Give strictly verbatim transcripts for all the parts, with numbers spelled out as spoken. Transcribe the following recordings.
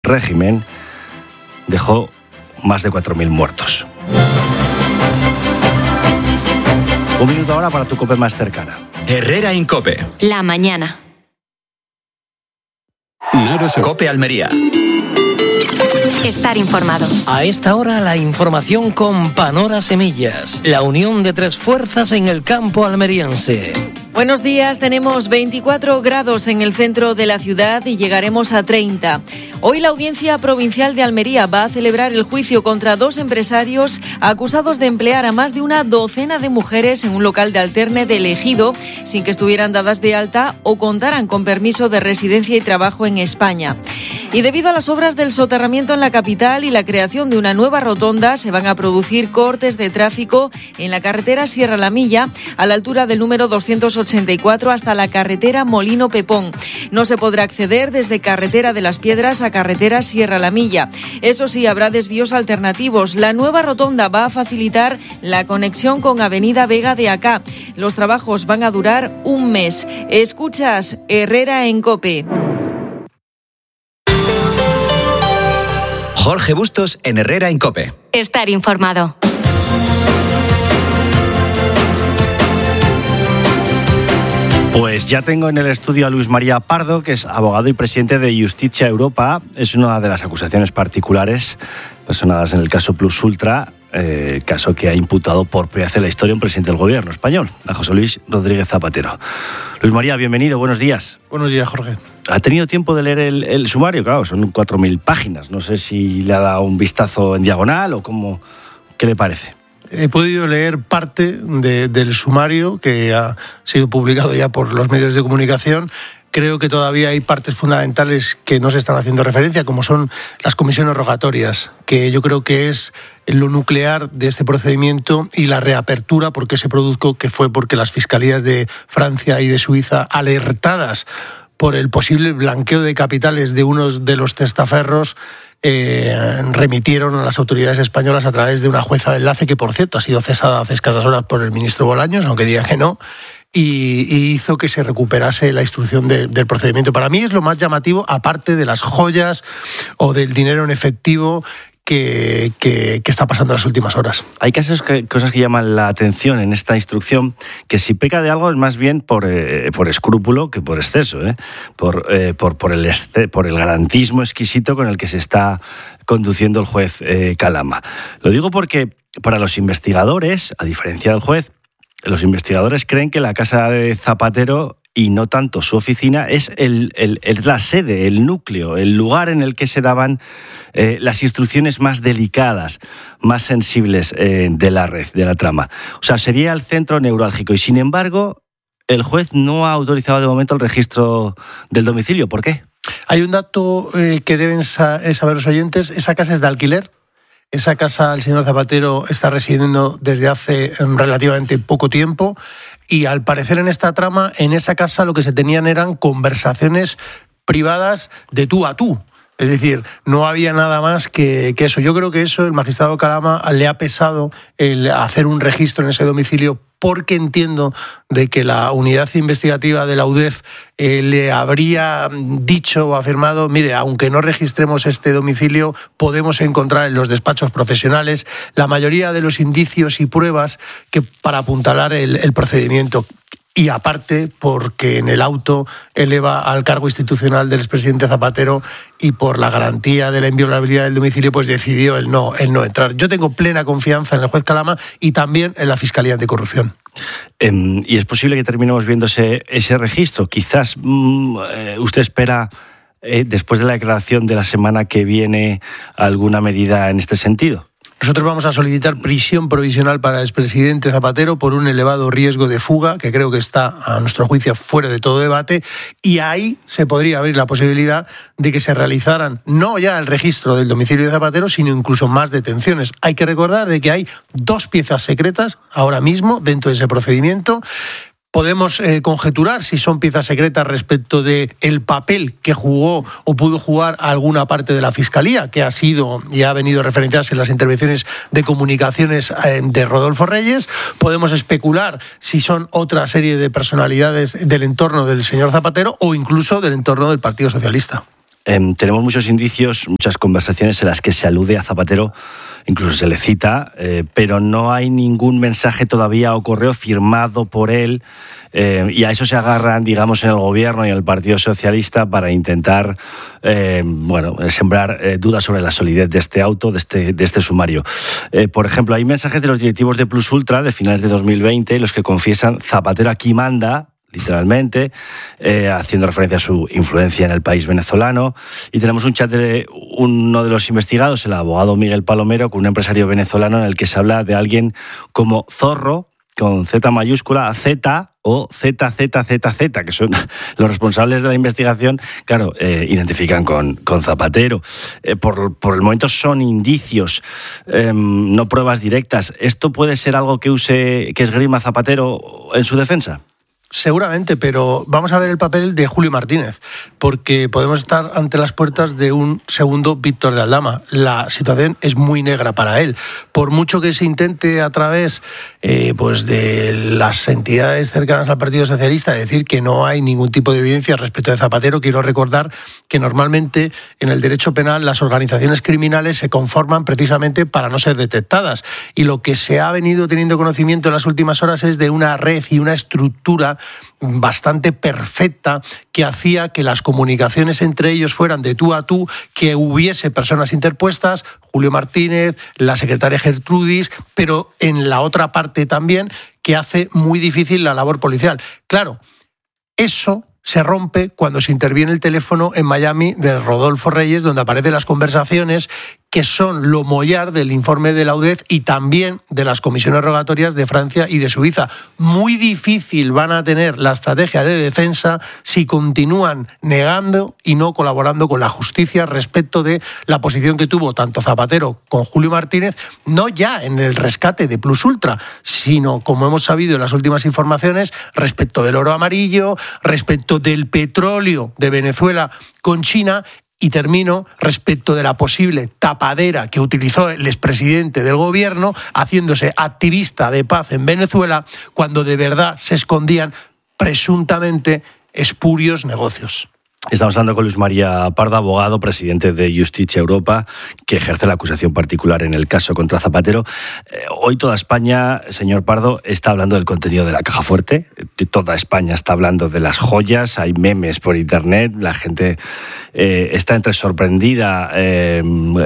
régimen dejó más de cuatro mil muertos. Un minuto ahora para tu COPE más cercana. Herrera en COPE. La mañana. COPE Almería. Estar informado. A esta hora la información con Panora Semillas, la unión de tres fuerzas en el campo almeriense. Buenos días, tenemos veinticuatro grados en el centro de la ciudad y llegaremos a treinta. Hoy la Audiencia Provincial de Almería va a celebrar el juicio contra dos empresarios acusados de emplear a más de una docena de mujeres en un local de alterne de Ejido sin que estuvieran dadas de alta o contaran con permiso de residencia y trabajo en España. Y debido a las obras del soterramiento en la capital y la creación de una nueva rotonda, se van a producir cortes de tráfico en la carretera Sierra La Milla, a la altura del número doscientos ochenta y cuatro hasta la carretera Molino Pepón. No se podrá acceder desde carretera de las Piedras a carretera Sierra La Milla. Eso sí, habrá desvíos alternativos. La nueva rotonda va a facilitar la conexión con Avenida Vega de Acá. Los trabajos van a durar un mes. Escuchas Herrera en COPE. Jorge Bustos en Herrera en COPE. Estar informado. Pues ya tengo en el estudio a Luis María Pardo, que es abogado y presidente de Justicia Europa. Es una de las acusaciones particulares personadas en el caso Plus Ultra, eh, caso que ha imputado por primera vez en la historia un presidente del gobierno español, a José Luis Rodríguez Zapatero. Luis María, bienvenido, buenos días. Buenos días, Jorge. ¿Ha tenido tiempo de leer el, el sumario? Claro, son cuatro mil páginas. No sé si le ha dado un vistazo en diagonal o cómo. ¿Qué le parece? He podido leer parte de, del sumario que ha sido publicado ya por los medios de comunicación. Creo que todavía hay partes fundamentales que no se están haciendo referencia, como son las comisiones rogatorias, que yo creo que es lo nuclear de este procedimiento, y la reapertura, porque se produjo, que fue porque las fiscalías de Francia y de Suiza, alertadas por el posible blanqueo de capitales de unos de los testaferros, eh, remitieron a las autoridades españolas a través de una jueza de enlace que, por cierto, ha sido cesada hace escasas horas por el ministro Bolaños, aunque diga que no, y, y hizo que se recuperase la instrucción de, del procedimiento. Para mí es lo más llamativo, aparte de las joyas o del dinero en efectivo Que, que, que está pasando en las últimas horas. Hay casos que, cosas que llaman la atención en esta instrucción, que si peca de algo es más bien por, eh, por escrúpulo que por exceso, ¿eh? por, eh, por, por, el este, por el garantismo exquisito con el que se está conduciendo el juez eh, Calama. Lo digo porque para los investigadores, a diferencia del juez, los investigadores creen que la casa de Zapatero, y no tanto su oficina, es, el, el, es la sede, el núcleo, el lugar en el que se daban eh, las instrucciones más delicadas, más sensibles eh, de la red, de la trama. O sea, sería el centro neurálgico. Y sin embargo, el juez no ha autorizado de momento el registro del domicilio. ¿Por qué? Hay un dato eh, que deben sa- saber los oyentes. Esa casa es de alquiler. Esa casa el señor Zapatero está residiendo desde hace relativamente poco tiempo, y al parecer en esta trama, en esa casa lo que se tenían eran conversaciones privadas de tú a tú. Es decir, no había nada más que, que eso. Yo creo que eso el magistrado Calama le ha pesado el hacer un registro en ese domicilio, porque entiendo de que la unidad investigativa de la U D E F eh, le habría dicho o afirmado, mire, aunque no registremos este domicilio, podemos encontrar en los despachos profesionales la mayoría de los indicios y pruebas que para apuntalar el, el procedimiento. Y aparte, porque en el auto eleva al cargo institucional del expresidente Zapatero, y por la garantía de la inviolabilidad del domicilio, pues decidió el no, el no entrar. Yo tengo plena confianza en el juez Calama y también en la Fiscalía Anticorrupción. Eh, y es posible que terminemos viendo ese, ese registro. Quizás mmm, eh, usted espera, eh, después de la declaración de la semana que viene, alguna medida en este sentido. Nosotros vamos a solicitar prisión provisional para el expresidente Zapatero por un elevado riesgo de fuga, que creo que está, a nuestro juicio, fuera de todo debate, y ahí se podría abrir la posibilidad de que se realizaran no ya el registro del domicilio de Zapatero, sino incluso más detenciones. Hay que recordar de que hay dos piezas secretas ahora mismo dentro de ese procedimiento. Podemos eh, conjeturar si son piezas secretas respecto de el papel que jugó o pudo jugar alguna parte de la Fiscalía, que ha sido y ha venido a referenciarse en las intervenciones de comunicaciones eh, de Rodolfo Reyes. Podemos especular si son otra serie de personalidades del entorno del señor Zapatero o incluso del entorno del Partido Socialista. eh, tenemos muchos indicios, muchas conversaciones en las que se alude a Zapatero, incluso se le cita, eh, pero no hay ningún mensaje todavía o correo firmado por él, eh, y a eso se agarran, digamos, en el gobierno y en el Partido Socialista para intentar, eh, bueno, sembrar eh, dudas sobre la solidez de este auto, de este, de este sumario. Eh, por ejemplo, hay mensajes de los directivos de Plus Ultra de finales de dos mil veinte, los que confiesan Zapatero aquí manda, literalmente, eh, haciendo referencia a su influencia en el país venezolano. Y tenemos un chat de uno de los investigados, el abogado Miguel Palomero, con un empresario venezolano en el que se habla de alguien como Zorro, con Z mayúscula, Z o Z Z Z Z, que son los responsables de la investigación, claro, eh, identifican con, con Zapatero. Eh, por, por el momento son indicios, eh, no pruebas directas. ¿Esto puede ser algo que use, que esgrima Zapatero en su defensa? Seguramente, pero vamos a ver el papel de Julio Martínez, porque podemos estar ante las puertas de un segundo Víctor de Aldama. La situación es muy negra para él. Por mucho que se intente a través eh, pues de las entidades cercanas al Partido Socialista decir que no hay ningún tipo de evidencia respecto de Zapatero, quiero recordar que normalmente en el derecho penal las organizaciones criminales se conforman precisamente para no ser detectadas. Y lo que se ha venido teniendo conocimiento en las últimas horas es de una red y una estructura bastante perfecta que hacía que las comunicaciones entre ellos fueran de tú a tú, que hubiese personas interpuestas, Julio Martínez, la secretaria Gertrudis, pero en la otra parte también, que hace muy difícil la labor policial. Claro, eso se rompe cuando se interviene el teléfono en Miami de Rodolfo Reyes, donde aparecen las conversaciones que son lo mollar del informe de la U D E Z y también de las comisiones rogatorias de Francia y de Suiza. Muy difícil van a tener la estrategia de defensa si continúan negando y no colaborando con la justicia respecto de la posición que tuvo tanto Zapatero con Julio Martínez, no ya en el rescate de Plus Ultra, sino, como hemos sabido en las últimas informaciones, respecto del oro amarillo, respecto del petróleo de Venezuela con China. Y termino respecto de la posible tapadera que utilizó el expresidente del gobierno haciéndose activista de paz en Venezuela cuando de verdad se escondían presuntamente espurios negocios. Estamos hablando con Luis María Pardo, abogado, presidente de Justicia Europa, que ejerce la acusación particular en el caso contra Zapatero. Eh, hoy toda España, señor Pardo, está hablando del contenido de la caja fuerte. Toda España está hablando de las joyas, hay memes por internet, la gente eh, está entre sorprendida, eh,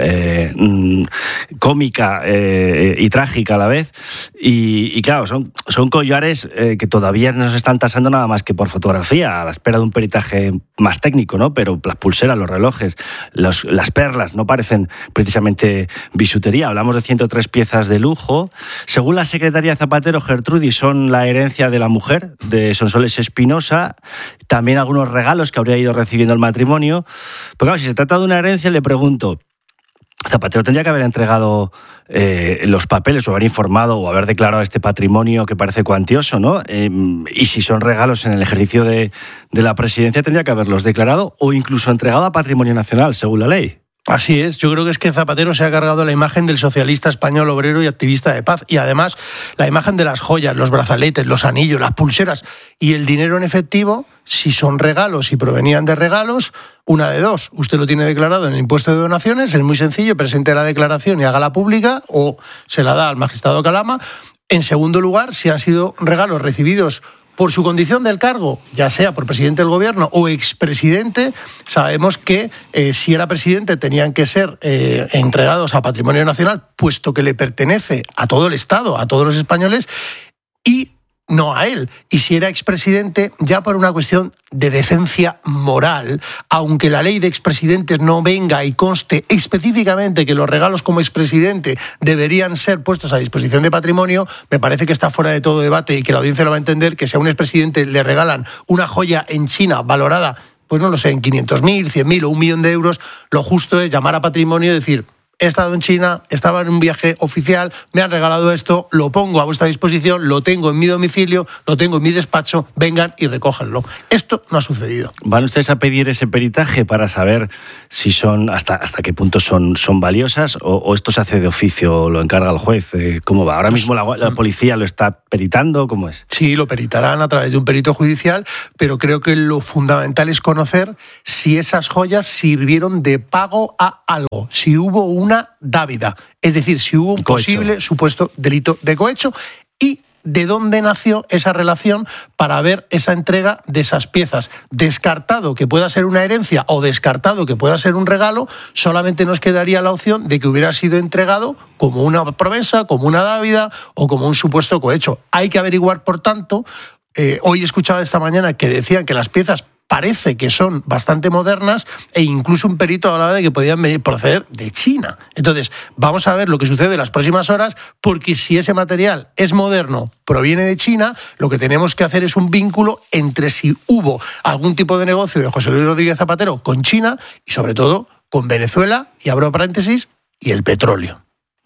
eh, cómica eh, y trágica a la vez. Y, y claro, son, son collares eh, que todavía no se están tasando nada más que por fotografía, a la espera de un peritaje más técnico, ¿no? Pero las pulseras, los relojes, los, las perlas no parecen precisamente bisutería. Hablamos de ciento tres piezas de lujo. Según la secretaria Zapatero, Gertrudis, son la herencia de la mujer, de Sonsoles Espinosa. También algunos regalos que habría ido recibiendo el matrimonio. Pero claro, si se trata de una herencia, le pregunto, Zapatero tendría que haber entregado eh, los papeles o haber informado o haber declarado este patrimonio que parece cuantioso, ¿no? Eh, y si son regalos en el ejercicio de, de la presidencia, tendría que haberlos declarado o incluso entregado a Patrimonio Nacional, según la ley. Así es, yo creo que es que Zapatero se ha cargado la imagen del socialista español obrero y activista de paz y además la imagen de las joyas, los brazaletes, los anillos, las pulseras y el dinero en efectivo. Si son regalos y provenían de regalos, una de dos. Usted lo tiene declarado en el impuesto de donaciones, es muy sencillo, presente la declaración y hágala pública o se la da al magistrado Calama. En segundo lugar, si han sido regalos recibidos por su condición del cargo, ya sea por presidente del gobierno o expresidente, sabemos que eh, si era presidente tenían que ser eh, entregados a Patrimonio Nacional, puesto que le pertenece a todo el Estado, a todos los españoles, y no a él. Y si era expresidente, ya por una cuestión de decencia moral, aunque la ley de expresidentes no venga y conste específicamente que los regalos como expresidente deberían ser puestos a disposición de patrimonio, me parece que está fuera de todo debate y que la audiencia lo va a entender, que si a un expresidente le regalan una joya en China valorada, pues no lo sé, en quinientos mil, cien mil o un millón de euros, lo justo es llamar a patrimonio y decir, he estado en China, estaba en un viaje oficial, me han regalado esto, lo pongo a vuestra disposición, lo tengo en mi domicilio, lo tengo en mi despacho, vengan y recójanlo. Esto no ha sucedido. ¿Van ustedes a pedir ese peritaje para saber si son hasta hasta qué punto son, son valiosas o, o esto se hace de oficio, lo encarga el juez? ¿Cómo va? ¿Ahora mismo la, la policía lo está peritando? ¿Cómo es? Sí, lo peritarán a través de un perito judicial, pero creo que lo fundamental es conocer si esas joyas sirvieron de pago a algo, si hubo una dávida, es decir, si hubo un cohecho. Posible supuesto delito de cohecho y de dónde nació esa relación para ver esa entrega de esas piezas. Descartado que pueda ser una herencia o descartado que pueda ser un regalo, solamente nos quedaría la opción de que hubiera sido entregado como una promesa, como una dávida o como un supuesto cohecho. Hay que averiguar, por tanto, eh, hoy escuchaba esta mañana que decían que las piezas parece que son bastante modernas e incluso un perito hablaba de que podían venir proceder de China. Entonces, vamos a ver lo que sucede en las próximas horas, porque si ese material es moderno, proviene de China, lo que tenemos que hacer es un vínculo entre si hubo algún tipo de negocio de José Luis Rodríguez Zapatero con China y sobre todo con Venezuela, y abro paréntesis, y el petróleo.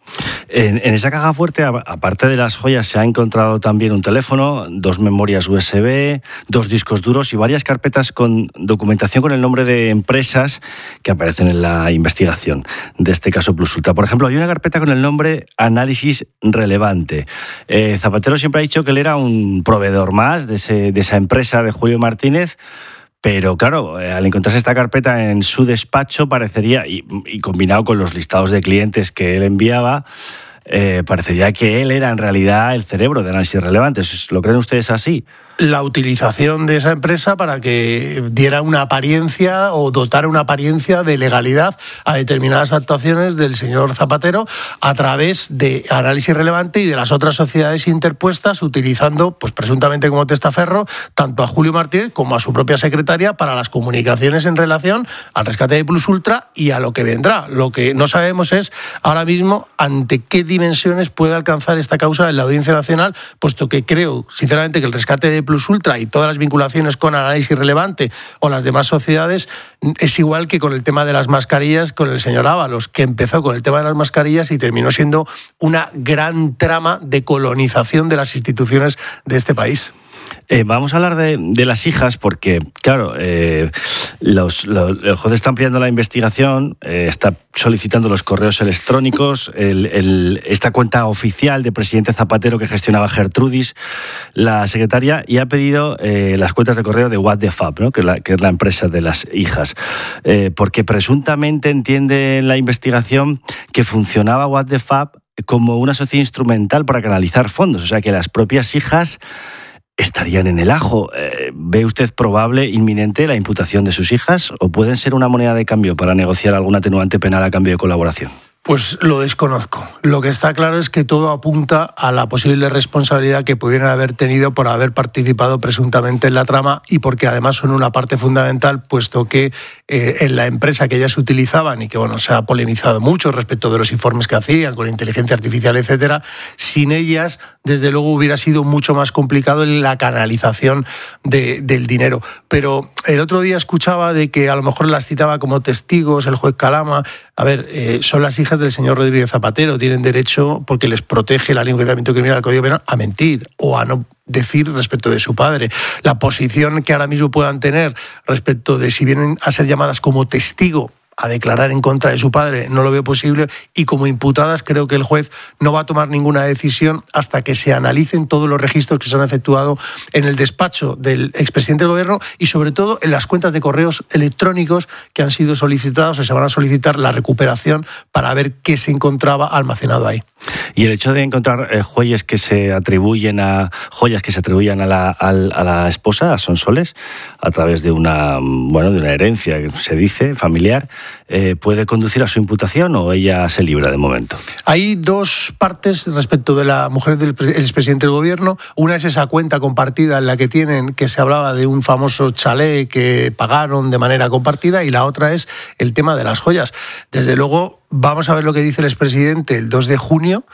En, en esa caja fuerte, aparte de las joyas, se ha encontrado también un teléfono, dos memorias U S B, dos discos duros y varias carpetas con documentación con el nombre de empresas que aparecen en la investigación de este caso Plus Ultra. Por ejemplo, hay una carpeta con el nombre Análisis Relevante. Eh, Zapatero siempre ha dicho que él era un proveedor más de, ese, de esa empresa de Julio Martínez. Pero claro, al encontrarse esta carpeta en su despacho parecería, y, y combinado con los listados de clientes que él enviaba, eh, parecería que él era en realidad el cerebro de Análisis Relevantes. ¿Lo creen ustedes así? La utilización de esa empresa para que diera una apariencia o dotara una apariencia de legalidad a determinadas actuaciones del señor Zapatero a través de Análisis Relevante y de las otras sociedades interpuestas, utilizando, pues presuntamente como testaferro, tanto a Julio Martínez como a su propia secretaria para las comunicaciones en relación al rescate de Plus Ultra y a lo que vendrá. Lo que no sabemos es ahora mismo ante qué dimensiones puede alcanzar esta causa en la Audiencia Nacional, puesto que creo, sinceramente, que el rescate de Plus Ultra y todas las vinculaciones con Análisis Relevante o las demás sociedades es igual que con el tema de las mascarillas con el señor Ábalos, que empezó con el tema de las mascarillas y terminó siendo una gran trama de colonización de las instituciones de este país. Eh, vamos a hablar de, de las hijas porque, claro, eh, los, los, el juez está ampliando la investigación, eh, está solicitando los correos electrónicos, el, el, esta cuenta oficial de presidente Zapatero que gestionaba Gertrudis, la secretaria, y ha pedido eh, las cuentas de correo de What the Fab, ¿no? que, es la, que es la empresa de las hijas, eh, porque presuntamente entiende en la investigación que funcionaba What the Fab como una sociedad instrumental para canalizar fondos, o sea que las propias hijas estarían en el ajo. Eh, ¿Ve usted probable, inminente, la imputación de sus hijas o pueden ser una moneda de cambio para negociar algún atenuante penal a cambio de colaboración? Pues lo desconozco. Lo que está claro es que todo apunta a la posible responsabilidad que pudieran haber tenido por haber participado presuntamente en la trama y porque además son una parte fundamental, puesto que eh, en la empresa que ellas utilizaban y que bueno se ha polemizado mucho respecto de los informes que hacían con inteligencia artificial, etcétera, sin ellas desde luego hubiera sido mucho más complicado en la canalización de, del dinero. Pero el otro día escuchaba de que a lo mejor las citaba como testigos el juez Calama. A ver, eh, son las hijas del señor Rodríguez Zapatero, tienen derecho, porque les protege la ley de enjuiciamiento criminal del Código Penal, a mentir o a no decir respecto de su padre. La posición que ahora mismo puedan tener respecto de si vienen a ser llamadas como testigo a declarar en contra de su padre, no lo veo posible, y como imputadas creo que el juez no va a tomar ninguna decisión hasta que se analicen todos los registros que se han efectuado en el despacho del expresidente del Gobierno y sobre todo en las cuentas de correos electrónicos que han sido solicitados o se van a solicitar la recuperación para ver qué se encontraba almacenado ahí. Y el hecho de encontrar eh, joyas que se atribuyen a joyas que se atribuyen a la, a, a la esposa, a Sonsoles, a través de una bueno de una herencia, se dice, familiar, eh, ¿puede conducir a su imputación o ella se libra de momento? Hay dos partes respecto de la mujer del expresidente del Gobierno. Una es esa cuenta compartida en la que tienen, que se hablaba de un famoso chalet que pagaron de manera compartida, y la otra es el tema de las joyas. Desde luego, vamos a ver lo que dice el expresidente el dos de junio.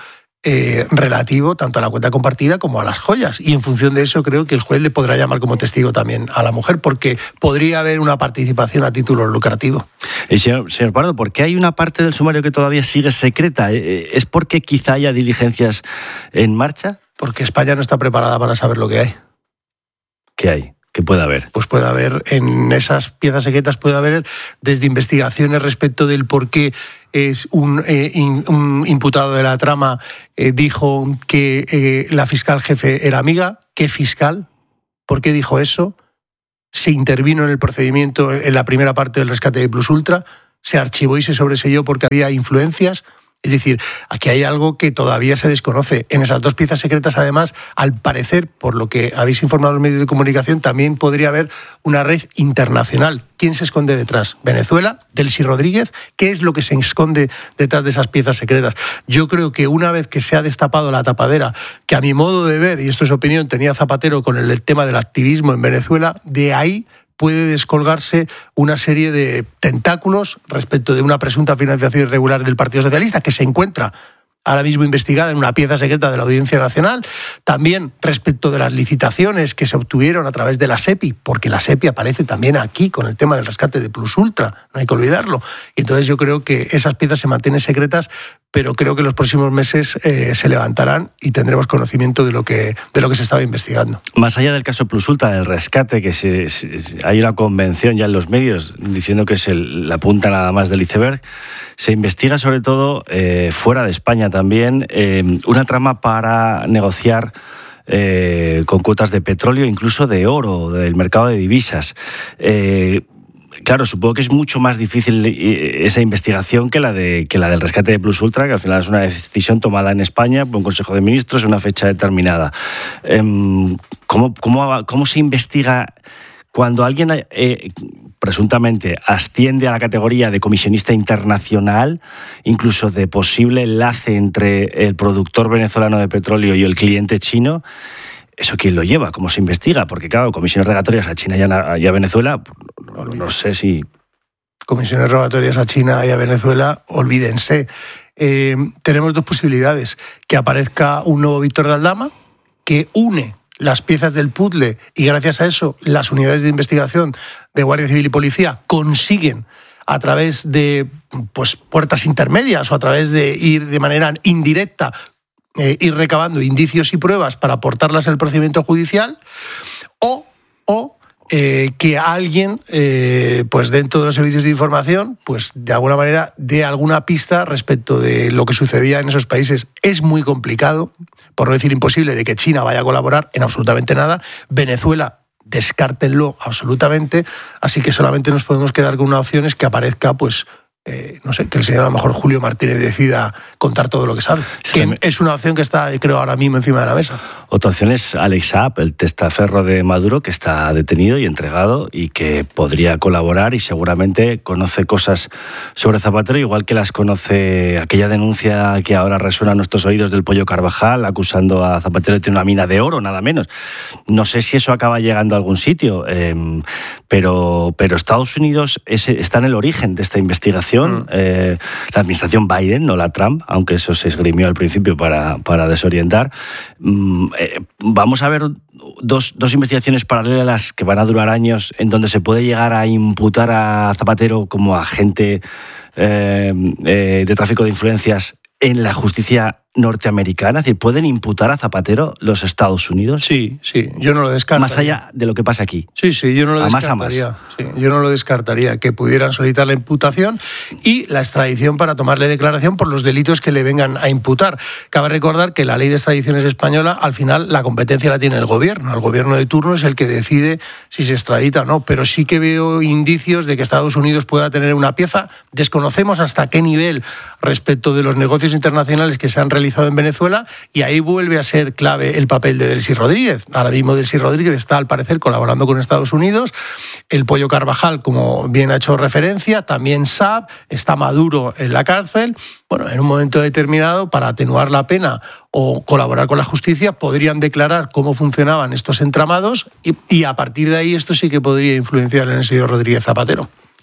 eh, relativo tanto a la cuenta compartida como a las joyas. Y en función de eso creo que el juez le podrá llamar como testigo también a la mujer, porque podría haber una participación a título lucrativo. Y señor, señor Pardo, ¿por qué hay una parte del sumario que todavía sigue secreta? ¿Es porque quizá haya diligencias en marcha? Porque España no está preparada para saber lo que hay. ¿Qué hay? ¿Qué puede haber? Pues puede haber, en esas piezas secretas puede haber desde investigaciones respecto del por qué es un, eh, in, un imputado de la trama eh, dijo que eh, la fiscal jefe era amiga. ¿Qué fiscal? ¿Por qué dijo eso? Se intervino en el procedimiento en la primera parte del rescate de Plus Ultra, se archivó y se sobreseyó porque había influencias. Es decir, aquí hay algo que todavía se desconoce. En esas dos piezas secretas, además, al parecer, por lo que habéis informado en los medios de comunicación, también podría haber una red internacional. ¿Quién se esconde detrás? ¿Venezuela? ¿Delcy Rodríguez? ¿Qué es lo que se esconde detrás de esas piezas secretas? Yo creo que una vez que se ha destapado la tapadera, que a mi modo de ver, y esto es opinión, tenía Zapatero con el tema del activismo en Venezuela, de ahí puede descolgarse una serie de tentáculos respecto de una presunta financiación irregular del Partido Socialista que se encuentra ahora mismo investigada en una pieza secreta de la Audiencia Nacional, también respecto de las licitaciones que se obtuvieron a través de la SEPI, porque la SEPI aparece también aquí con el tema del rescate de Plus Ultra, no hay que olvidarlo. Y entonces yo creo que esas piezas se mantienen secretas, pero creo que en los próximos meses eh, se levantarán y tendremos conocimiento de lo que de lo que se estaba investigando. Más allá del caso Plus Ultra, del rescate, que se, se, hay una convención ya en los medios diciendo que es el, la punta nada más del iceberg, se investiga sobre todo eh, fuera de España también eh, una trama para negociar eh, con cuotas de petróleo, incluso de oro, del mercado de divisas. Eh, Claro, supongo que es mucho más difícil esa investigación que la de que la del rescate de Plus Ultra, que al final es una decisión tomada en España por un Consejo de Ministros en una fecha determinada. ¿Cómo, cómo, cómo se investiga cuando alguien eh, presuntamente asciende a la categoría de comisionista internacional, incluso de posible enlace entre el productor venezolano de petróleo y el cliente chino? ¿Eso quién lo lleva? ¿Cómo se investiga? Porque, claro, comisiones rogatorias a China y a, y a Venezuela, no, no sé si... Comisiones rogatorias a China y a Venezuela, olvídense. Eh, tenemos dos posibilidades. Que aparezca un nuevo Víctor de Aldama, que une las piezas del puzzle y gracias a eso las unidades de investigación de Guardia Civil y Policía consiguen a través de pues, puertas intermedias o a través de ir de manera indirecta Eh, ir recabando indicios y pruebas para aportarlas al procedimiento judicial, o, o eh, que alguien, eh, pues dentro de los servicios de información, pues de alguna manera dé alguna pista respecto de lo que sucedía en esos países. Es muy complicado, por no decir imposible, de que China vaya a colaborar en absolutamente nada. Venezuela, descártenlo absolutamente, así que solamente nos podemos quedar con una opción, es que aparezca, pues, Eh, no sé, que el señor a lo mejor Julio Martínez decida contar todo lo que sabe. Sí, que es una opción que está, creo, ahora mismo encima de la mesa. Otra opción es Alex Saab, el testaferro de Maduro, que está detenido y entregado y que podría colaborar y seguramente conoce cosas sobre Zapatero, igual que las conoce aquella denuncia que ahora resuena en nuestros oídos del Pollo Carvajal, acusando a Zapatero de tener una mina de oro, nada menos. No sé si eso acaba llegando a algún sitio, eh, pero, pero Estados Unidos es, está en el origen de esta investigación. Mm. Eh, la administración Biden, no la Trump, aunque eso se esgrimió al principio para, para desorientar. Mm, eh, vamos a ver dos, dos investigaciones paralelas que van a durar años, en donde se puede llegar a imputar a Zapatero como agente eh, eh, de tráfico de influencias en la justicia norteamericana. Es decir, ¿pueden imputar a Zapatero los Estados Unidos? Sí, sí, yo no lo descartaría. Más allá de lo que pasa aquí. Sí, sí, yo no lo a descartaría. Más a más. Sí, yo no lo descartaría, que pudieran solicitar la imputación y la extradición para tomarle declaración por los delitos que le vengan a imputar. Cabe recordar que la ley de extradición es española, al final la competencia la tiene el gobierno. El gobierno de turno es el que decide si se extradita o no, pero sí que veo indicios de que Estados Unidos pueda tener una pieza. Desconocemos hasta qué nivel respecto de los negocios internacionales que se han realizado en Venezuela, y ahí vuelve a ser clave el papel de Delcy Rodríguez. Ahora mismo Delcy Rodríguez está, al parecer, colaborando con Estados Unidos. El Pollo Carvajal, como bien ha hecho referencia, también Saab, está Maduro en la cárcel. Bueno, en un momento determinado, para atenuar la pena o colaborar con la justicia, podrían declarar cómo funcionaban estos entramados y, y a partir de ahí esto sí que podría influenciar en el señor Rodríguez Zapatero.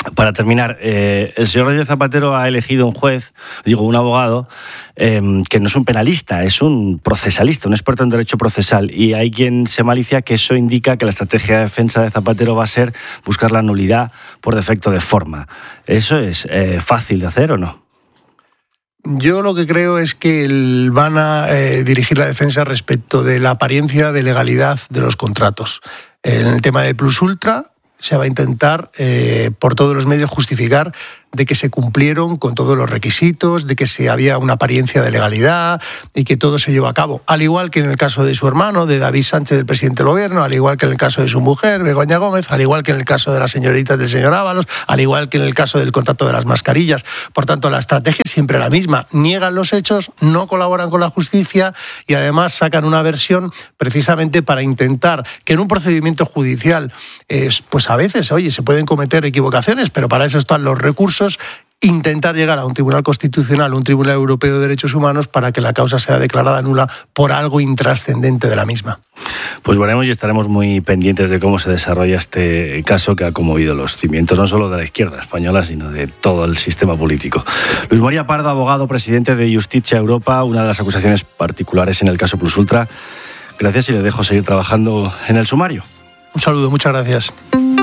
Para terminar, eh, el señor Rodríguez Zapatero ha elegido un juez, digo, un abogado, eh, que no es un penalista, es un procesalista, un experto en derecho procesal. Y hay quien se malicia que eso indica que la estrategia de defensa de Zapatero va a ser buscar la nulidad por defecto de forma. ¿Eso es eh, fácil de hacer o no? Yo lo que creo es que van a eh, dirigir la defensa respecto de la apariencia de legalidad de los contratos. En el tema de Plus Ultra se va a intentar eh, por todos los medios justificar de que se cumplieron con todos los requisitos, de que se había una apariencia de legalidad y que todo se llevó a cabo. Al igual que en el caso de su hermano, de David Sánchez, del presidente del gobierno, al igual que en el caso de su mujer, Begoña Gómez, al igual que en el caso de las señoritas del señor Ábalos, al igual que en el caso del contrato de las mascarillas. Por tanto, la estrategia es siempre la misma. Niegan los hechos, no colaboran con la justicia y además sacan una versión precisamente para intentar que en un procedimiento judicial, eh, pues a veces, oye, se pueden cometer equivocaciones, pero para eso están los recursos, intentar llegar a un tribunal constitucional, un tribunal europeo de derechos humanos, para que la causa sea declarada nula por algo intrascendente de la misma. Pues veremos y estaremos muy pendientes de cómo se desarrolla este caso que ha conmovido los cimientos no solo de la izquierda española, sino de todo el sistema político. Luis María Pardo, abogado, presidente de Justicia Europa, una de las acusaciones particulares en el caso Plus Ultra. Gracias y le dejo seguir trabajando en el sumario. Un saludo, muchas gracias.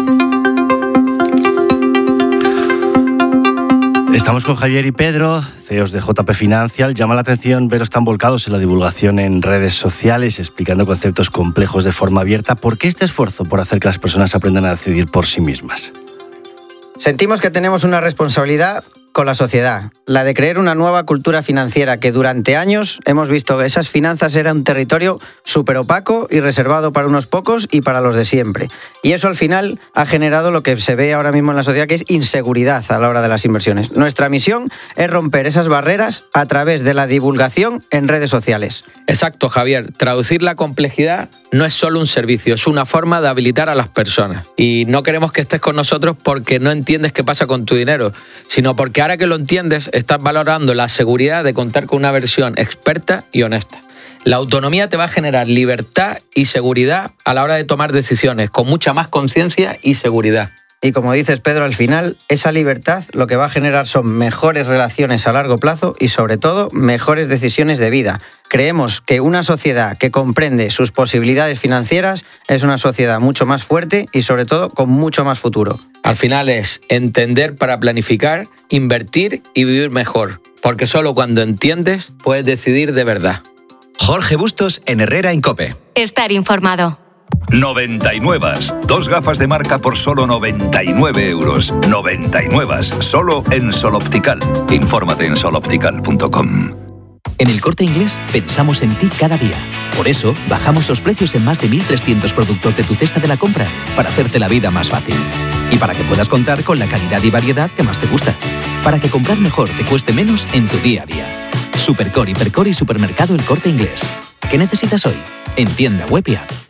Estamos con Javier y Pedro, C E Os de J P Financial. Llama la atención veros tan volcados en la divulgación en redes sociales, explicando conceptos complejos de forma abierta. ¿Por qué este esfuerzo por hacer que las personas aprendan a decidir por sí mismas? Sentimos que tenemos una responsabilidad con la sociedad, la de crear una nueva cultura financiera, que durante años hemos visto que esas finanzas eran un territorio súper opaco y reservado para unos pocos y para los de siempre. Y eso al final ha generado lo que se ve ahora mismo en la sociedad, que es inseguridad a la hora de las inversiones. Nuestra misión es romper esas barreras a través de la divulgación en redes sociales. Exacto, Javier. Traducir la complejidad no es solo un servicio, es una forma de habilitar a las personas. Y no queremos que estés con nosotros porque no entiendes qué pasa con tu dinero, sino porque ahora que lo entiendes, estás valorando la seguridad de contar con una versión experta y honesta. La autonomía te va a generar libertad y seguridad a la hora de tomar decisiones, con mucha más conciencia y seguridad. Y como dices, Pedro, al final esa libertad lo que va a generar son mejores relaciones a largo plazo y sobre todo mejores decisiones de vida. Creemos que una sociedad que comprende sus posibilidades financieras es una sociedad mucho más fuerte y sobre todo con mucho más futuro. Al final es entender para planificar, invertir y vivir mejor, porque solo cuando entiendes puedes decidir de verdad. Jorge Bustos en Herrera en COPE. Estar informado. noventa y nueve. Dos gafas de marca por solo noventa y nueve euros. noventa y nueve. Solo en Sol Optical. Infórmate en sol optical punto com. En El Corte Inglés pensamos en ti cada día. Por eso, bajamos los precios en más de mil trescientos productos de tu cesta de la compra para hacerte la vida más fácil. Y para que puedas contar con la calidad y variedad que más te gusta. Para que comprar mejor te cueste menos en tu día a día. Supercore, Hipercore y Supermercado El Corte Inglés. ¿Qué necesitas hoy? En tienda web y app.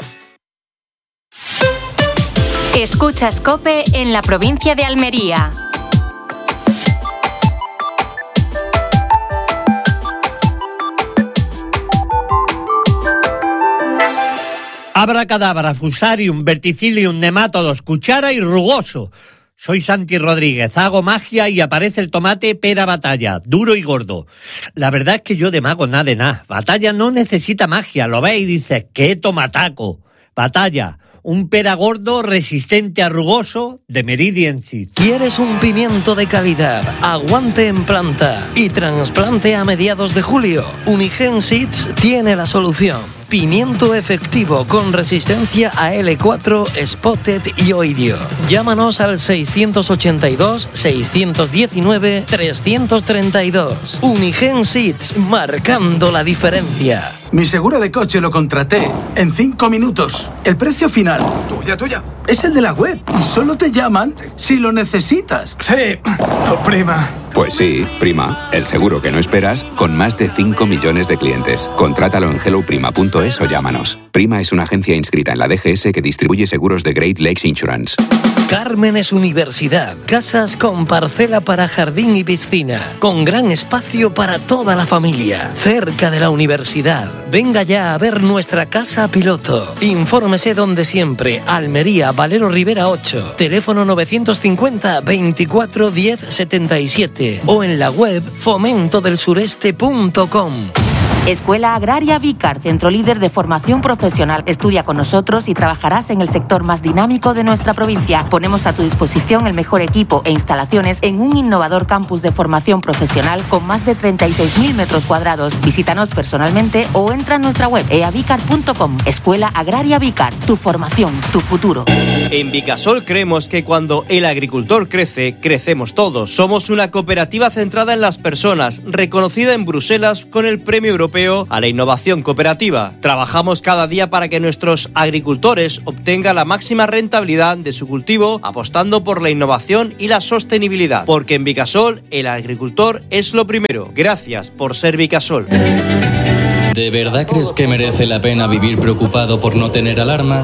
Escuchas COPE en la provincia de Almería. Abracadabra, fusarium, verticillium, nematodos, cuchara y rugoso. Soy Santi Rodríguez, hago magia y aparece el tomate pera Batalla, duro y gordo. La verdad es que yo de mago nada de nada. Batalla no necesita magia, lo ves y dices, ¡qué tomataco! Batalla, un pera gordo resistente a rugoso de Meridian Seeds. ¿Quieres un pimiento de calidad, aguante en planta y trasplante a mediados de julio? Unigen Seeds tiene la solución. Pimiento efectivo con resistencia a L cuatro, Spotted y Oidio. Llámanos al seiscientos ochenta y dos, seiscientos diecinueve, trescientos treinta y dos. Unigen Seeds, marcando la diferencia. Mi seguro de coche lo contraté en cinco minutos. El precio final, tuya, tuya, es el de la web y solo te llaman si lo necesitas. Sí, tu prima. Pues sí, Prima, el seguro que no esperas con más de cinco millones de clientes. Contrátalo en hello prima punto es o llámanos. Prima es una agencia inscrita en la D G S que distribuye seguros de Great Lakes Insurance. Cármenes Universidad. Casas con parcela para jardín y piscina, con gran espacio para toda la familia, cerca de la universidad. Venga ya a ver nuestra casa piloto. Infórmese donde siempre. Almería, Valero Rivera ocho. Teléfono novecientos cincuenta, veinticuatro, diez, setenta y siete. O en la web fomento del sureste punto com. Escuela Agraria Vicar, centro líder de formación profesional. Estudia con nosotros y trabajarás en el sector más dinámico de nuestra provincia. Ponemos a tu disposición el mejor equipo e instalaciones en un innovador campus de formación profesional con más de treinta y seis mil metros cuadrados. Visítanos personalmente o entra en nuestra web e a vicar punto com. Escuela Agraria Vicar, tu formación, tu futuro. En Vicasol creemos que cuando el agricultor crece, crecemos todos. Somos una cooperativa centrada en las personas, reconocida en Bruselas con el Premio Europeo a la Innovación Cooperativa. Trabajamos cada día para que nuestros agricultores obtengan la máxima rentabilidad de su cultivo, apostando por la innovación y la sostenibilidad. Porque en Vicasol, el agricultor es lo primero. Gracias por ser Vicasol. ¿De verdad crees que merece la pena vivir preocupado por no tener alarma?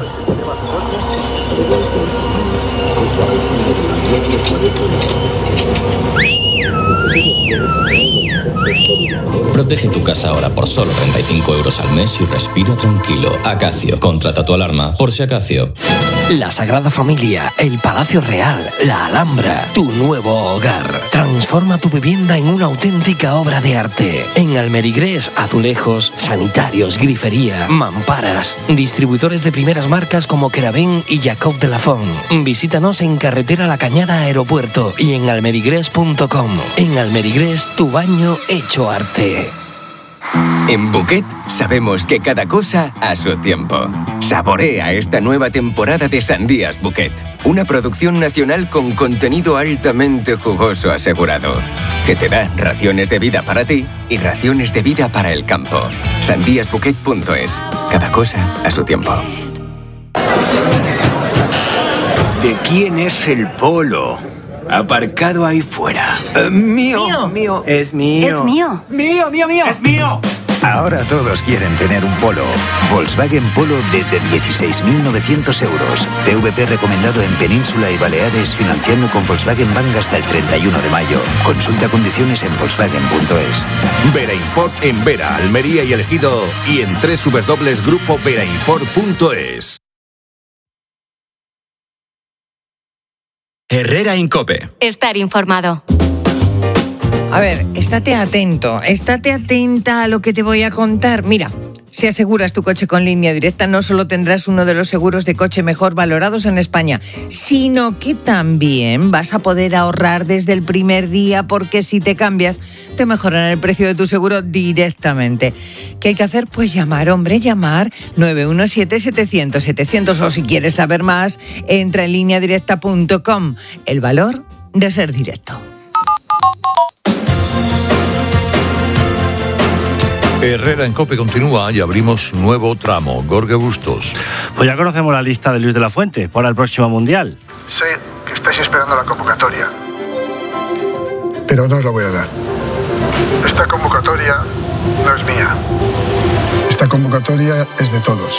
Protege tu casa ahora por solo treinta y cinco euros al mes y respira tranquilo. Acacio, contrata tu alarma por si acaso. La Sagrada Familia, el Palacio Real, la Alhambra, tu nuevo hogar. Transforma tu vivienda en una auténtica obra de arte. En Almerigrés, azulejos, sanitarios, grifería, mamparas. Distribuidores de primeras marcas como Keravén y Jacob de la Font. Visítanos en Carretera La Cañada Aeropuerto y en almerigrés punto com. En Almerigrés, tu baño hecho arte. En Bouquet sabemos que cada cosa a su tiempo. Saborea esta nueva temporada de Sandías Bouquet, una producción nacional con contenido altamente jugoso asegurado, que te da raciones de vida para ti y raciones de vida para el campo. sandías bouquet punto es. Cada cosa a su tiempo. ¿De quién es el polo? Aparcado ahí fuera. Uh, mío, mío, mío. Es mío. Es mío. Mío, mío, mío. Es mío. Ahora todos quieren tener un Polo. Volkswagen Polo desde dieciséis mil novecientos euros. P V P recomendado en Península y Baleares, financiando con Volkswagen Bank hasta el treinta y uno de mayo. Consulta condiciones en volkswagen punto es. Vera Import en Vera, Almería y El Ejido y en doble u doble u doble u punto grupo vera import punto es. Herrera Incope. Estar informado. A ver, estate atento, estate atenta a lo que te voy a contar. Mira, si aseguras tu coche con Línea Directa, no solo tendrás uno de los seguros de coche mejor valorados en España, sino que también vas a poder ahorrar desde el primer día, porque si te cambias, te mejoran el precio de tu seguro directamente. ¿Qué hay que hacer? Pues llamar, hombre, llamar nueve uno siete, setecientos, setecientos, o si quieres saber más, entra en línea directa punto com. El valor de ser directo. Herrera en Cope continúa y abrimos nuevo tramo. Jorge Bustos. Pues ya conocemos la lista de Luis de la Fuente para el próximo Mundial. Sé que estáis esperando la convocatoria, pero no os la voy a dar. Esta convocatoria no es mía. Esta convocatoria es de todos.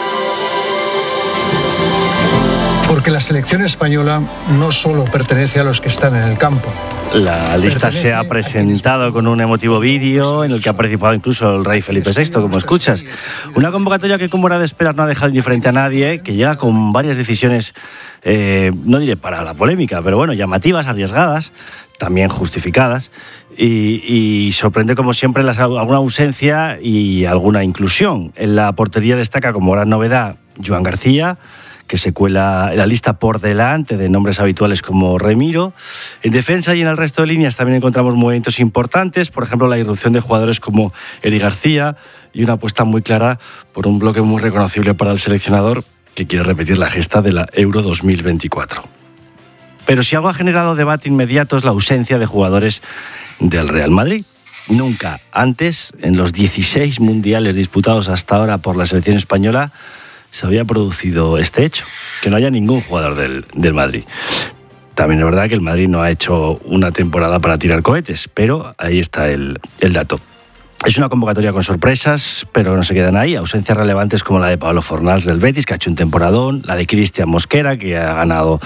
Porque la selección española no solo pertenece a los que están en el campo. La lista se ha presentado con un emotivo vídeo en el que ha participado incluso el rey Felipe sexto, como escuchas. Una convocatoria que, como era de esperar, no ha dejado indiferente a nadie, que llega con varias decisiones, eh, no diré para la polémica, pero bueno, llamativas, arriesgadas, también justificadas, y, y sorprende como siempre las, alguna ausencia y alguna inclusión. En la portería destaca como gran novedad Joan García, que se cuela en la lista por delante de nombres habituales como Remiro. En defensa y en el resto de líneas también encontramos movimientos importantes, por ejemplo la irrupción de jugadores como Eri García y una apuesta muy clara por un bloque muy reconocible para el seleccionador, que quiere repetir la gesta de la Euro dos mil veinticuatro. Pero si algo ha generado debate inmediato es la ausencia de jugadores del Real Madrid. Nunca antes, en los dieciséis mundiales disputados hasta ahora por la selección española, se había producido este hecho, que no haya ningún jugador del, del Madrid. También es verdad que el Madrid no ha hecho una temporada para tirar cohetes, pero ahí está el, el dato. Es una convocatoria con sorpresas, pero no se quedan ahí. Ausencias relevantes como la de Pablo Fornals del Betis, que ha hecho un temporadón, la de Cristian Mosquera, que ha ganado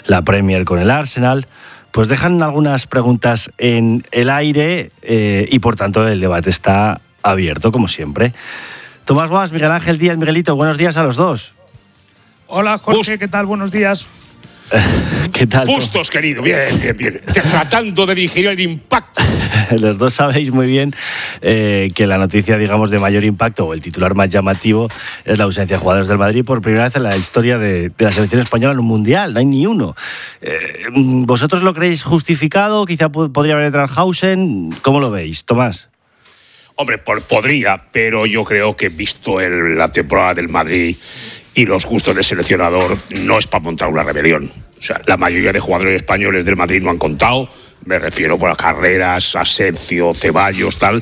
la Premier con el Arsenal, pues dejan algunas preguntas en el aire eh, y por tanto el debate está abierto, como siempre. Tomás Guas, Miguel Ángel Díaz, Miguelito, buenos días a los dos. Hola, Jorge, ¿qué tal? Buenos días. ¿Qué tal? Bustos, querido, bien, bien, bien. Tratando de digerir el impacto. Los dos sabéis muy bien eh, que la noticia, digamos, de mayor impacto o el titular más llamativo es la ausencia de jugadores del Madrid por primera vez en la historia de, de la selección española en un mundial. No hay ni uno. Eh, ¿Vosotros lo creéis justificado? Quizá podría haber entrado Hausen. ¿Cómo lo veis, Tomás? Hombre, por, podría, pero yo creo que visto el, la temporada del Madrid y los gustos del seleccionador, no es para montar una rebelión. O sea, la mayoría de jugadores españoles del Madrid no han contado. Me refiero por a Carreras, Asensio, Ceballos, tal.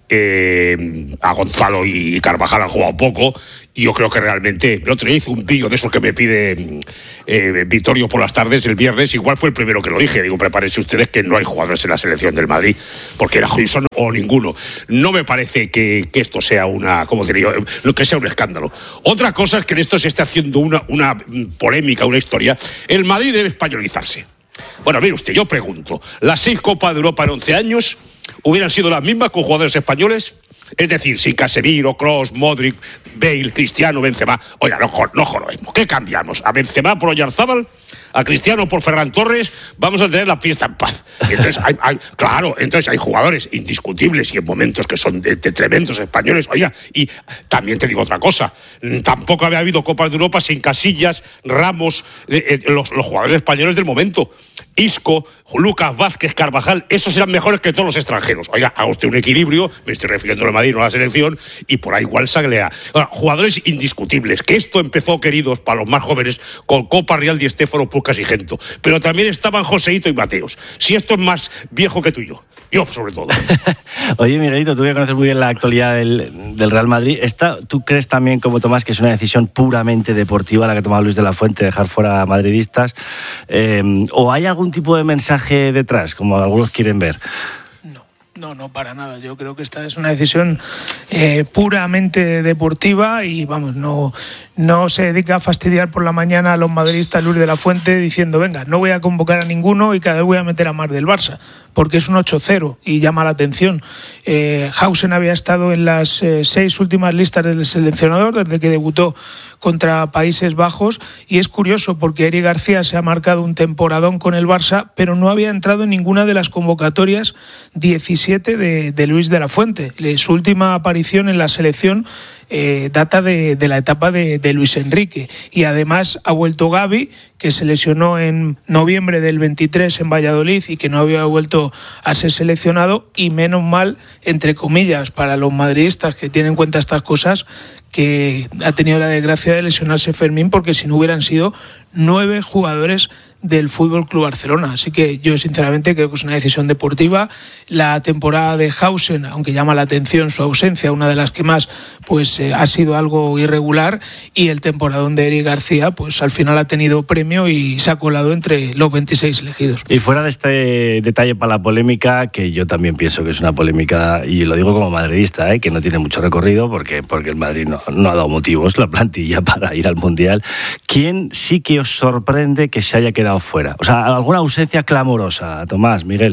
Eh, a Gonzalo y Carvajal han jugado poco. Y yo creo que realmente, el otro día hice un vídeo de esos que me pide eh, Vittorio por las tardes el viernes. Igual fue el primero que lo dije. Digo, prepárense ustedes que no hay jugadores en la selección del Madrid, porque era Hudson o ninguno. No me parece que, que esto sea una, como diría yo, que sea un escándalo. Otra cosa es que en esto se está haciendo una, una polémica, una historia. El Madrid debe españolizarse. Bueno, mire usted, yo pregunto, ¿las seis Copas de Europa en once años hubieran sido las mismas con jugadores españoles? Es decir, sin Casemiro, Kroos, Modric, Bale, Cristiano, Benzema. Oiga, no, no jorobemos. ¿Qué cambiamos? ¿A Benzema por Oyarzábal? ¿A Cristiano por Ferran Torres? Vamos a tener la fiesta en paz. Entonces, hay, hay, claro, entonces hay jugadores indiscutibles y en momentos que son de, de tremendos españoles. Oiga, y también te digo otra cosa. Tampoco había habido Copas de Europa sin Casillas, Ramos, eh, eh, los, los jugadores españoles del momento. Isco, Lucas Vázquez, Carvajal, esos eran mejores que todos los extranjeros. Oiga, haga usted un equilibrio, me estoy refiriendo al Madrid, no a la selección, y por ahí igual saglea. Ahora, jugadores indiscutibles, que esto empezó, queridos, para los más jóvenes, con Copa, Real, Di Stéfano, Pucas y Gento. Pero también estaban Joseito y Mateos. Si esto es más viejo que tú y yo. Yo, sobre todo. Oye, Miguelito, tú que conoces muy bien la actualidad del, del Real Madrid, ¿esta, ¿tú crees también, como Tomás, que es una decisión puramente deportiva la que ha tomado Luis de la Fuente, dejar fuera a madridistas? Eh, ¿O hay algún tipo de mensaje detrás, como algunos quieren ver? No, no, para nada. Yo creo que esta es una decisión eh, puramente deportiva y, vamos, no, no se dedica a fastidiar por la mañana a los madridistas Luis de la Fuente diciendo, venga, no voy a convocar a ninguno y cada vez voy a meter a más del Barça, porque es un ocho cero y llama la atención. Eh, Hausen había estado en las eh, seis últimas listas del seleccionador desde que debutó contra Países Bajos y es curioso porque Eric García se ha marcado un temporadón con el Barça, pero no había entrado en ninguna de las convocatorias diecisiete De, de Luis de la Fuente. Su última aparición en la selección eh, data de, de la etapa de, de Luis Enrique y además ha vuelto Gavi, que se lesionó en noviembre del veintitrés en Valladolid y que no había vuelto a ser seleccionado, y menos mal, entre comillas, para los madridistas que tienen en cuenta estas cosas, que ha tenido la desgracia de lesionarse Fermín, porque si no hubieran sido nueve jugadores del Fútbol Club Barcelona. Así que yo sinceramente creo que es una decisión deportiva. La temporada de Hausen, aunque llama la atención su ausencia, una de las que más, pues eh, ha sido algo irregular, y el temporadón de Eric García, pues al final ha tenido premio y se ha colado entre los veintiséis elegidos. Y fuera de este detalle para la polémica, que yo también pienso que es una polémica, y lo digo como madridista, ¿eh? que no tiene mucho recorrido, porque, porque el Madrid no, no ha dado motivos, la plantilla, para ir al Mundial. ¿Quién sí que os sorprende que se haya quedado fuera? O sea, alguna ausencia clamorosa, Tomás, Miguel.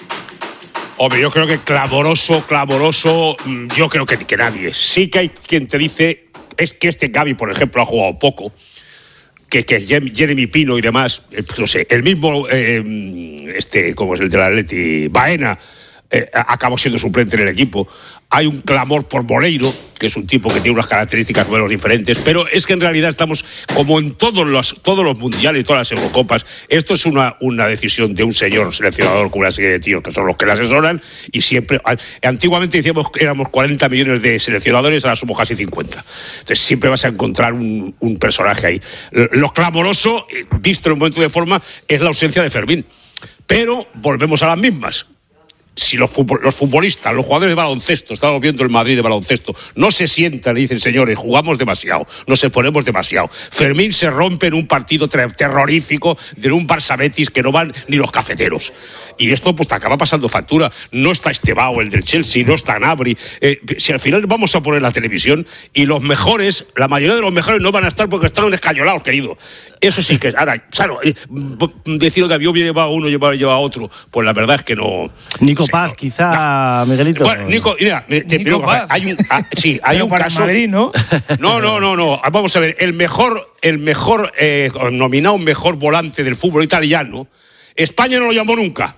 Hombre, yo creo que clamoroso, clamoroso, yo creo que, que nadie. Sí que hay quien te dice, es que este Gavi, por ejemplo, ha jugado poco, que, que Jeremy Pino y demás, no sé, el mismo, eh, este, como es el del Atleti, Baena, eh, acabó siendo suplente en el equipo. Hay un clamor por Moreiro, que es un tipo que tiene unas características menos diferentes, pero es que en realidad estamos, como en todos los, todos los mundiales y todas las Eurocopas, esto es una, una decisión de un señor seleccionador con una serie de tíos que son los que le asesoran, y siempre, antiguamente decíamos que éramos cuarenta millones de seleccionadores, ahora somos casi cincuenta. Entonces siempre vas a encontrar un, un personaje ahí. Lo clamoroso, visto en un momento de forma, es la ausencia de Fermín. Pero volvemos a las mismas. si los, futbol, los futbolistas, los jugadores de baloncesto, estamos viendo el Madrid de baloncesto, no se sientan y dicen, señores, jugamos demasiado, nos exponemos demasiado. Fermín se rompe en un partido ter- terrorífico de un Barça Betis que no van ni los cafeteros. Y esto pues te acaba pasando factura. No está Estebao, el del Chelsea, no está Gnabry. Eh, si al final vamos a poner la televisión y los mejores, la mayoría de los mejores no van a estar porque están escayolados, querido. Eso sí que es. Ahora, claro, eh, decir que yo llevaba a uno, llevaba, llevaba a otro, pues la verdad es que no. Nico Paz, no, quizá, no. Miguelito. Bueno, Nico, mira, te, Nico digo, Paz. hay un, ah, sí, hay un para caso. Madrid, ¿no? No, no, no, no. Vamos a ver, el mejor, el mejor eh, nominado mejor volante del fútbol italiano, España no lo llamó nunca.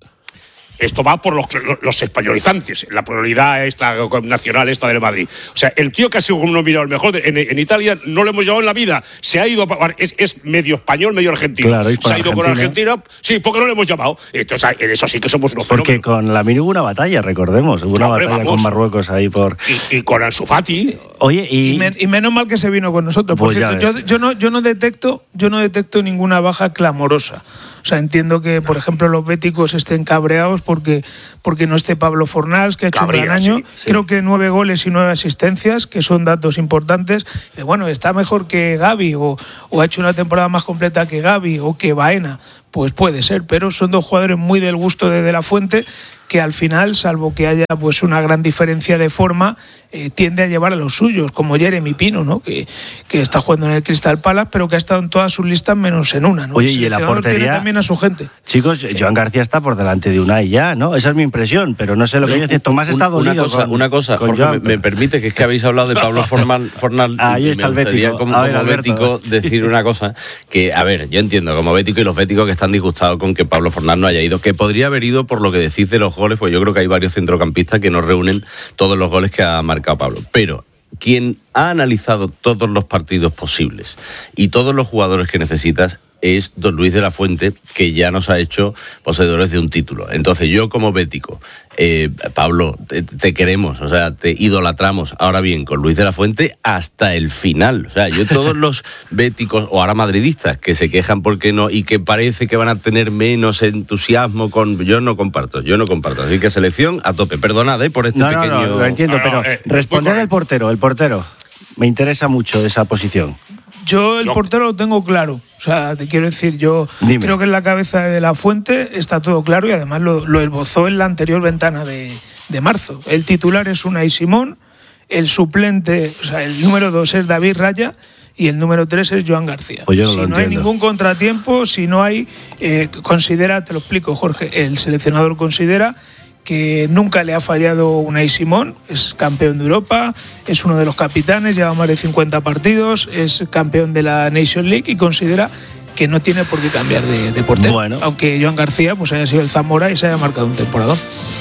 Esto va por los, los españolizantes, la pluralidad esta nacional esta del Madrid. O sea, el tío que ha sido nominado el mejor de, en, en Italia no lo hemos llevado en la vida. Se ha ido, es, es medio español, medio argentino. Claro, se ha ido con Argentina, sí, porque no lo hemos llamado. Entonces, en eso sí que somos unos Porque fenómenos. con Lamine hubo una batalla, recordemos. Hubo una Hombre, batalla vamos. con Marruecos ahí por... Y, y con Ansu Fati. Oye, y... Y, men- y menos mal que se vino con nosotros. Por Pues ya cierto, yo, ves. yo no, yo no detecto, yo no detecto ninguna baja clamorosa. O sea, entiendo que, por ejemplo, los béticos estén cabreados porque, porque no esté Pablo Fornals, que ha hecho Cabría, un gran año. sí, sí. Creo que nueve goles y nueve asistencias, que son datos importantes. Y bueno, está mejor que Gavi o, o ha hecho una temporada más completa que Gavi o que Baena. Pues puede ser, pero son dos jugadores muy del gusto de De La Fuente que al final, salvo que haya pues una gran diferencia de forma, eh, tiende a llevar a los suyos, como Jeremy Pino, ¿no? que, que está jugando en el Crystal Palace, pero que ha estado en todas sus listas menos en una. ¿no? Oye, El y en la seleccionador tiene portería- también a su gente. Chicos, Joan García está por delante de Unai ya, ¿no? Esa es mi impresión, pero no sé lo que No, dice. Tomás un- está una dolido cosa, con- una cosa con Jorge, Joan, me, me permite, que es que habéis hablado de Pablo Fornal, Fornal Ahí y está me el gustaría bético. como, A ver, como Alberto. bético decir una cosa, que a ver, yo entiendo, como bético y los béticos que están disgustados con que Pablo Fornal no haya ido, que podría haber ido por lo que decís de los goles, pues yo creo que hay varios centrocampistas que no reúnen todos los goles que ha marcado Pablo, pero quien ha analizado todos los partidos posibles y todos los jugadores que necesitas es don Luis de la Fuente, que ya nos ha hecho poseedores de un título. Entonces yo como bético, eh, Pablo, te, te queremos, o sea, te idolatramos. Ahora bien, con Luis de la Fuente hasta el final. O sea, yo todos los béticos, o ahora madridistas, que se quejan porque no, y que parece que van a tener menos entusiasmo con... Yo no comparto, yo no comparto. Así que selección a tope. Perdonad, ¿eh? Por este No, no, pequeño... no, lo entiendo, No, no, pero eh, responder muy el portero, el portero. Me interesa mucho esa posición. Yo el Yo- portero lo tengo claro. O sea, te quiero decir, yo Dime. creo que en la cabeza de La Fuente está todo claro y además lo, lo esbozó en la anterior ventana de, de marzo. El titular es Unai Simón, el suplente, o sea, el número dos es David Raya y el número tres es Joan García. Pues yo no si lo no hay entiendo. ningún contratiempo, si no hay, eh, considera, te lo explico, Jorge, el seleccionador considera que nunca le ha fallado Unai Simón, es campeón de Europa, es uno de los capitanes, lleva más de cincuenta partidos, es campeón de la Nation League y considera que no tiene por qué cambiar de, de portero. Bueno. Aunque Joan García pues haya sido el Zamora y se haya marcado un temporador.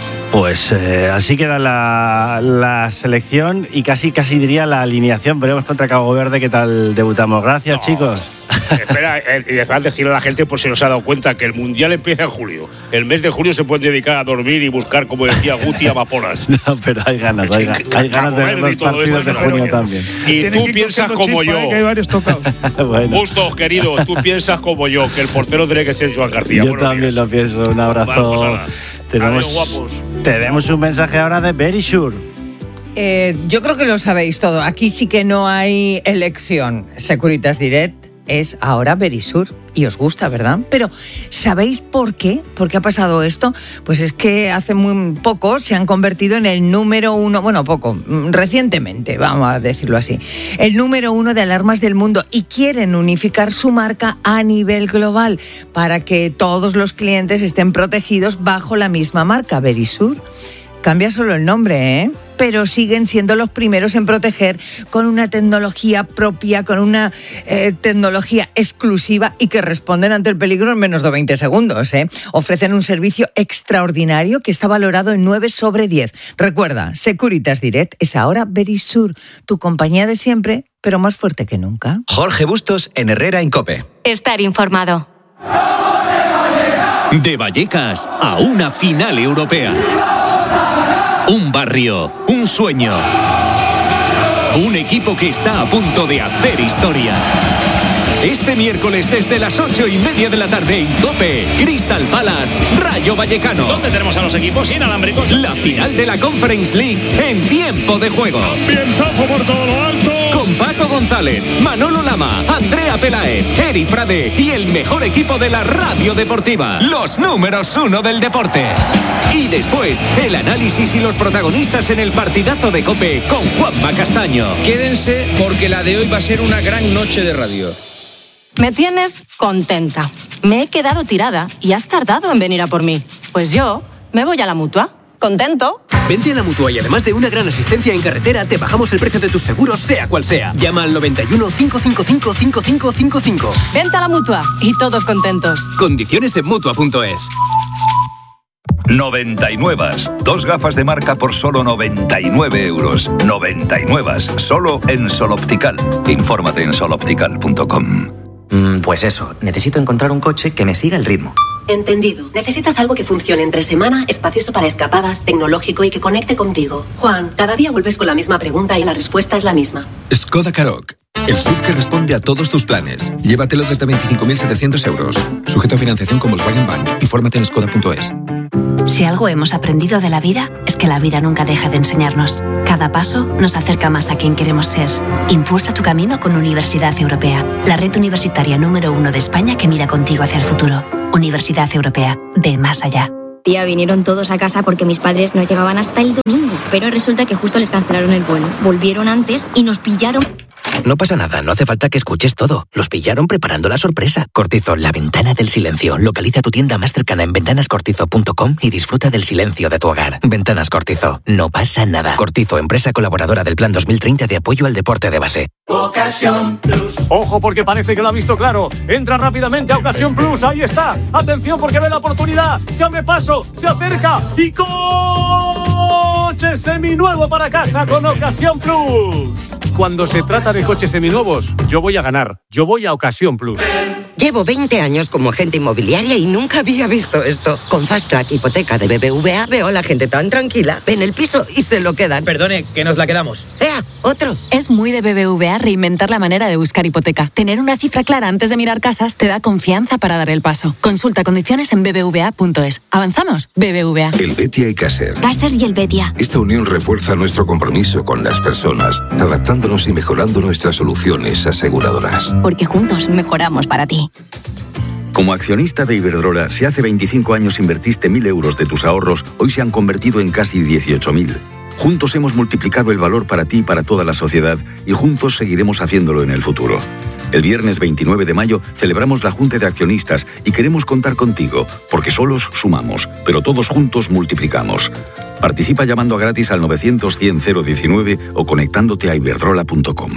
Pues eh, así queda la, la selección y casi casi diría la alineación. Veremos contra Cabo Verde qué tal debutamos. Gracias, chicos. Espera, eh, y además decirle a la gente por si no se ha dado cuenta que el Mundial empieza en julio. El mes de julio se puede dedicar a dormir y buscar, como decía Guti, amapolas. No, pero hay ganas, hay, ga- hay ganas de ver Cabo Verde y los todo partidos esto, de junio pero- también. Y Tienen tú que ir piensas cogiendo como chispa, yo. eh, que hay varios tocados. Bueno, Justo, querido, tú piensas como yo, que el portero tiene que ser Joan García. yo Buenos también días. lo pienso. Un Vale, abrazo. pues nada. tenemos, Adiós, guapos. tenemos un mensaje ahora de Verisure. Eh, yo creo que lo sabéis todo. Aquí sí que no hay elección. Securitas Direct es ahora Verisur y os gusta, ¿verdad? Pero ¿sabéis por qué? ¿Por qué ha pasado esto? Pues es que hace muy poco se han convertido en el número uno, bueno, poco, recientemente, vamos a decirlo así, el número uno de alarmas del mundo y quieren unificar su marca a nivel global para que todos los clientes estén protegidos bajo la misma marca, Verisur. Cambia solo el nombre, ¿eh? Pero siguen siendo los primeros en proteger con una tecnología propia, con una eh, tecnología exclusiva y que responden ante el peligro en menos de veinte segundos, ¿eh? Ofrecen un servicio extraordinario que está valorado en nueve sobre diez. Recuerda, Securitas Direct es ahora Verisur, tu compañía de siempre, pero más fuerte que nunca. Jorge Bustos en Herrera en COPE. Estar informado. De Vallecas a una final europea. Un barrio, un sueño. Un equipo que está a punto de hacer historia. Este miércoles desde las ocho y media de la tarde en COPE, Crystal Palace, Rayo Vallecano. ¿Dónde tenemos a los equipos inalámbricos? La final de la Conference League en tiempo de juego. Ambientazo por todo lo alto. Con Paco González, Manolo Lama, Andrea Peláez, Eri Frade y el mejor equipo de la radio deportiva. Los números uno del deporte. Y después, el análisis y los protagonistas en el partidazo de COPE con Juanma Castaño. Quédense porque la de hoy va a ser una gran noche de radio. Me tienes contenta. Me he quedado tirada y has tardado en venir a por mí. Pues yo me voy a la Mutua. ¿Contento? Vente a la Mutua y además de una gran asistencia en carretera, te bajamos el precio de tus seguros, sea cual sea. Llama al noventa y uno, cinco cinco cinco, cinco cinco cinco cinco. Vente a la Mutua y todos contentos. Condiciones en Mutua punto es. noventa y nueve. Dos gafas de marca por solo noventa y nueve euros. noventa y nueve. Solo en Sol Optical. Infórmate en sol optical punto com. Mm, pues eso, necesito encontrar un coche que me siga el ritmo. Entendido. Necesitas algo que funcione entre semana, espacioso para escapadas, tecnológico y que conecte contigo. Juan, cada día vuelves con la misma pregunta y la respuesta es la misma. Skoda Karoq. El S U V que responde a todos tus planes. Llévatelo desde veinticinco mil setecientos euros. Sujeto a financiación con Volkswagen Bank. Infórmate en skoda punto es. Si algo hemos aprendido de la vida, es que la vida nunca deja de enseñarnos. Cada paso nos acerca más a quien queremos ser. Impulsa tu camino con Universidad Europea, la red universitaria número uno de España que mira contigo hacia el futuro. Universidad Europea, ve más allá. Tía, vinieron todos a casa porque mis padres no llegaban hasta el domingo. Pero resulta que justo les cancelaron el vuelo. Volvieron antes y nos pillaron... No pasa nada, no hace falta que escuches todo. Los pillaron preparando la sorpresa. Cortizo, la ventana del silencio. Localiza tu tienda más cercana en ventanas cortizo punto com y disfruta del silencio de tu hogar. Ventanas Cortizo, no pasa nada. Cortizo, empresa colaboradora del Plan dos mil treinta de apoyo al deporte de base. Ocasión Plus. Ojo porque parece que lo ha visto claro. Entra rápidamente a Ocasión Plus, ahí está. Atención porque ve la oportunidad. Se abre paso, se acerca y coche seminuevo para casa con Ocasión Plus. Cuando se trata de coches seminuevos, yo voy a ganar. Yo voy a Ocasión Plus. Llevo veinte años como agente inmobiliaria y nunca había visto esto. Con Fast Track Hipoteca de B B V A veo a la gente tan tranquila. Ven el piso y se lo quedan. Perdone, que nos la quedamos. ¡Ea! ¡Otro! Es muy de B B V A reinventar la manera de buscar hipoteca. Tener una cifra clara antes de mirar casas te da confianza para dar el paso. Consulta condiciones en b b v a punto es. ¿Avanzamos? B B V A. El Betia y Caser. Caser y el Betia. Esta unión refuerza nuestro compromiso con las personas, adaptándonos y mejorando nuestras soluciones aseguradoras. Porque juntos mejoramos para ti. Como accionista de Iberdrola, si hace veinticinco años invertiste mil euros de tus ahorros, hoy se han convertido en casi dieciocho mil. Juntos hemos multiplicado el valor para ti y para toda la sociedad y juntos seguiremos haciéndolo en el futuro. El viernes veintinueve de mayo celebramos la Junta de Accionistas y queremos contar contigo, porque solos sumamos, pero todos juntos multiplicamos. Participa llamando a gratis al novecientos cien cero diecinueve o conectándote a iberdrola punto com.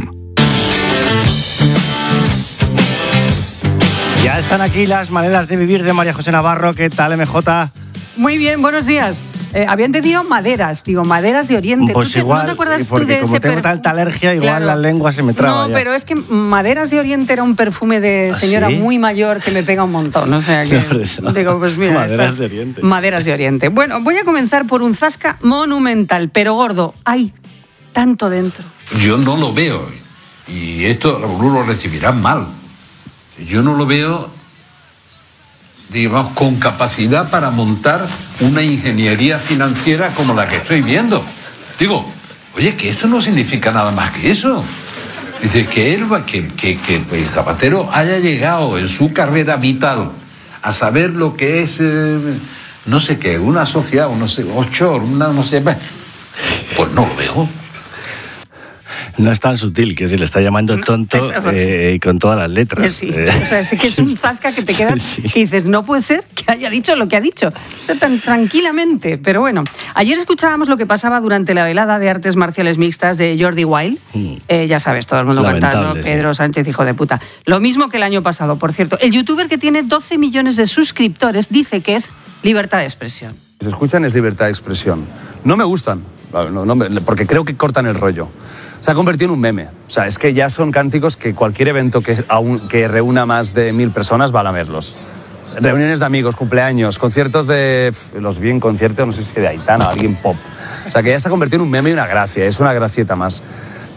Ya están aquí las maneras de vivir de María José Navarro. ¿Qué tal, M J? Muy bien, buenos días. Eh, había entendido maderas, digo, maderas de Oriente. Pues ¿Tú igual, ¿No te acuerdas porque tú de como ese tengo perfume? tanta alergia, igual Claro. la lengua se me traba. No, ya. pero es que Maderas de Oriente era un perfume de ¿Ah, señora sí? muy mayor que me pega un montón. O sea que, digo, pues mira, Maderas estas- de Oriente. Maderas de Oriente. Bueno, voy a comenzar por un zasca monumental, pero gordo. Hay tanto dentro. Yo no lo veo, y esto algunos lo recibirán mal. Yo no lo veo, digamos, con capacidad para montar una ingeniería financiera como la que estoy viendo. Digo, oye, que esto no significa nada más que eso. Dice que él, va- que, que, que el Zapatero haya llegado en su carrera vital a saber lo que es, eh, no sé qué, una sociedad, no sé, offshore, una no sé, pues no lo veo. No es tan sutil, que decir, le está llamando tonto es- eh, con todas las letras. Eh, Sí, Eh, o sea, sí que es un zasca que te quedas y dices, no puede ser que haya dicho lo que ha dicho, O sea, tan tranquilamente. Pero bueno, ayer escuchábamos lo que pasaba durante la velada de artes marciales mixtas de Jordi Wild. Eh, ya sabes, todo el mundo Lamentable, cantando, sí. Pedro Sánchez, hijo de puta. Lo mismo que el año pasado, por cierto. El youtuber que tiene doce millones de suscriptores dice que es libertad de expresión. Se escuchan es libertad de expresión. No me gustan, no, no me- porque creo que cortan el rollo. Se ha convertido en un meme. O sea, es que ya son cánticos que cualquier evento que, aún, que reúna más de mil personas van a verlos. Reuniones de amigos, cumpleaños, conciertos de... pf, los vi en conciertos, no sé si de Aitana o alguien pop. O sea, que ya se ha convertido en un meme y una gracia, es una gracieta más.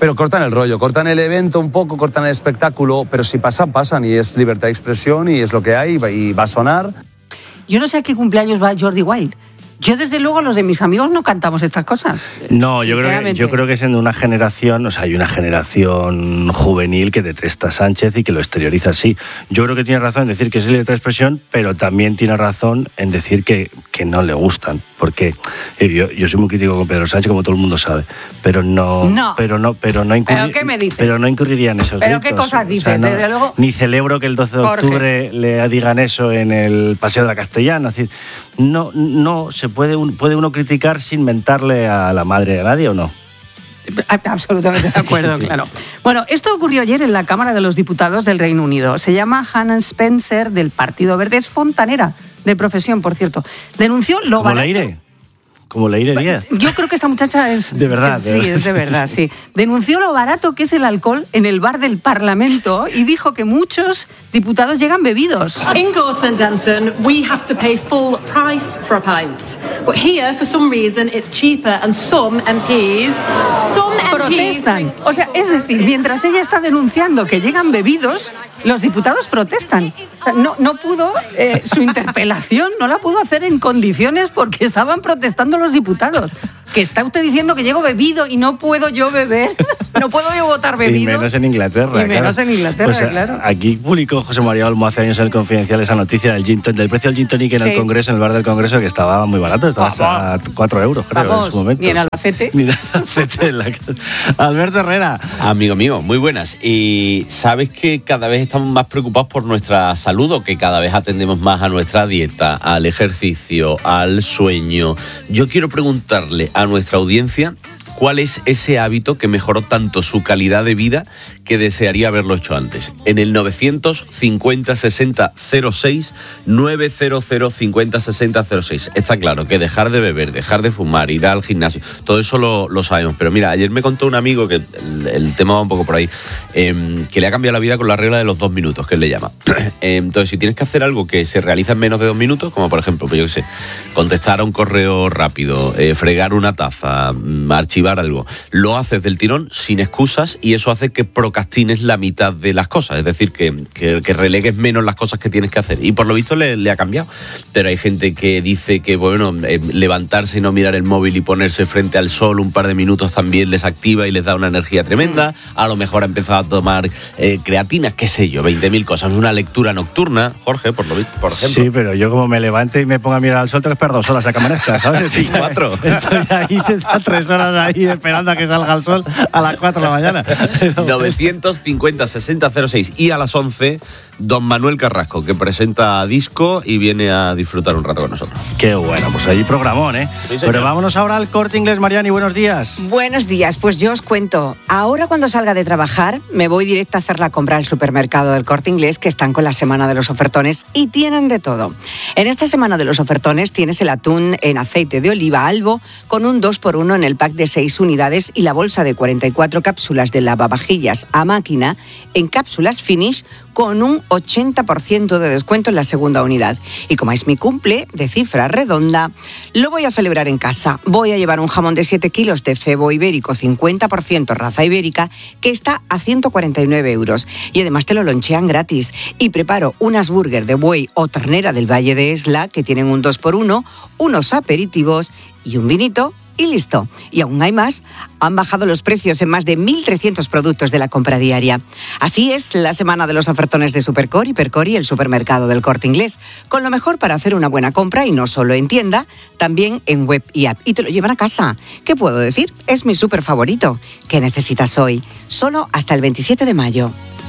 Pero cortan el rollo, cortan el evento un poco, cortan el espectáculo, pero si pasan, pasan, y es libertad de expresión y es lo que hay y va a sonar. Yo no sé a qué cumpleaños va Jordi Wild. Yo, desde luego, los de mis amigos no cantamos estas cosas. No, yo creo, que, yo creo que es de una generación, o sea, hay una generación juvenil que detesta a Sánchez y que lo exterioriza así. Yo creo que tiene razón en decir que es libertad de expresión, pero también tiene razón en decir que, que no le gustan. Porque yo, yo soy muy crítico con Pedro Sánchez, como todo el mundo sabe, pero no, no. pero no, pero no, incurri- ¿Pero qué me dices? Pero no incurriría en esos ¿Pero gritos. qué cosas dices? O sea, no, desde luego. Ni celebro que el doce de octubre Jorge. le digan eso en el Paseo de la Castellana. Es decir, no, no se puede, un, puede uno criticar sin mentarle a la madre de nadie, ¿o no? Absolutamente de acuerdo, claro. Bueno, esto ocurrió ayer en la Cámara de los Diputados del Reino Unido. Se llama Hannah Spencer, del Partido Verde, es fontanera de profesión, por cierto. Denunció lo ¿Como barato... Leire? Como Leire Díaz. Yo creo que esta muchacha es... De verdad. Sí, es de verdad, sí. Denunció lo barato que es el alcohol en el bar del Parlamento y dijo que muchos diputados llegan bebidos. In Gorton and Denton, we have to pay full price for a pint. But here, for some reason, it's cheaper and some M Ps... Some M Ps... Protestan. O sea, es decir, mientras ella está denunciando que llegan bebidos, los diputados protestan. O sea, no, no pudo, eh, su interpelación no la pudo hacer en condiciones porque estaban protestando los diputados. Que está usted diciendo que llego bebido y no puedo yo beber, no puedo yo votar bebido. Y menos en Inglaterra. Y menos claro. en Inglaterra, pues, claro. Aquí publicó José María Olmo hace años en el Confidencial esa noticia del, gin ton, del precio del gin tonic en sí. el Congreso, en el bar del Congreso, que estaba muy barato, estaba a cuatro euros, creo, Vamos, en su momento. Ni en Albacete. Ni en Albacete. En la... Alberto Herrera. Amigo mío, muy buenas. Y sabes que cada vez estamos más preocupados por nuestra salud, o que cada vez atendemos más a nuestra dieta, al ejercicio, al sueño. Yo quiero preguntarle a nuestra audiencia cuál es ese hábito que mejoró tanto su calidad de vida que desearía haberlo hecho antes. En el novecientos cincuenta sesenta cero seis, novecientos cincuenta sesenta cero seis. Está claro que dejar de beber, dejar de fumar, ir al gimnasio, todo eso lo, lo sabemos. Pero mira, ayer me contó un amigo, que el, el tema va un poco por ahí, eh, que le ha cambiado la vida con la regla de los dos minutos, que él le llama. eh, entonces, si tienes que hacer algo que se realiza en menos de dos minutos, como por ejemplo, pues yo qué sé, contestar a un correo rápido, eh, fregar una taza, archivar algo, lo haces del tirón, sin excusas, y eso hace que procrastines la mitad de las cosas, es decir, que, que, que relegues menos las cosas que tienes que hacer. Y por lo visto le, le ha cambiado. Pero hay gente que dice que, bueno, eh, levantarse y no mirar el móvil y ponerse frente al sol un par de minutos también les activa y les da una energía tremenda. A lo mejor ha empezado a tomar eh, creatina, qué sé yo, veinte mil cosas. Una lectura nocturna, Jorge, por lo visto, por ejemplo. Sí, pero yo como me levante y me ponga a mirar al sol, tengo que esperar dos horas a que amanezca, ¿sabes? Y cuatro. Estoy ahí, se da tres horas ahí esperando a que salga el sol a las cuatro de la mañana. novecientos cincuenta sesenta cero seis. Y a las once, don Manuel Carrasco, que presenta disco y viene a disfrutar un rato con nosotros. Qué bueno, pues allí programón, ¿eh? Sí, pero vámonos ahora al Corte Inglés. Mariani, buenos días. Buenos días, pues yo os cuento. Ahora, cuando salga de trabajar, me voy directa a hacer la compra al supermercado del Corte Inglés, que están con la semana de los ofertones y tienen de todo. En esta semana de los ofertones tienes el atún en aceite de oliva Albo con un dos por uno en el pack de seis unidades y la bolsa de cuarenta y cuatro cápsulas de lavavajillas a máquina en cápsulas Finish con un ochenta por ciento de descuento en la segunda unidad. Y como es mi cumple de cifra redonda, lo voy a celebrar en casa. Voy a llevar un jamón de siete kilos de cebo ibérico, cincuenta por ciento raza ibérica, que está a ciento cuarenta y nueve euros. Y además te lo lonchean gratis. Y preparo unas burger de buey o ternera del Valle de Esla, que tienen un dos por uno, unos aperitivos y un vinito. Y listo. Y aún hay más. Han bajado los precios en más de mil trescientos productos de la compra diaria. Así es la semana de los ofertones de Supercore, Hipercore y el supermercado del Corte Inglés. Con lo mejor para hacer una buena compra, y no solo en tienda, también en web y app. Y te lo llevan a casa. ¿Qué puedo decir? Es mi súper favorito. ¿Qué necesitas hoy? Solo hasta el veintisiete de mayo.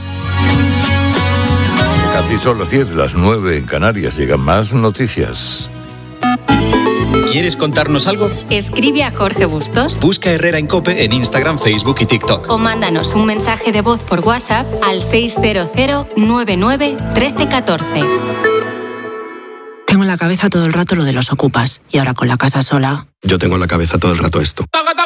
Casi son las diez, las nueve en Canarias. Llegan más noticias. ¿Quieres contarnos algo? Escribe a Jorge Bustos. Busca Herrera en COPE en Instagram, Facebook y TikTok. O mándanos un mensaje de voz por WhatsApp al seis cero cero nueve nueve uno tres uno cuatro. Tengo en la cabeza todo el rato lo de los ocupas. Y ahora con la casa sola... Yo tengo en la cabeza todo el rato esto.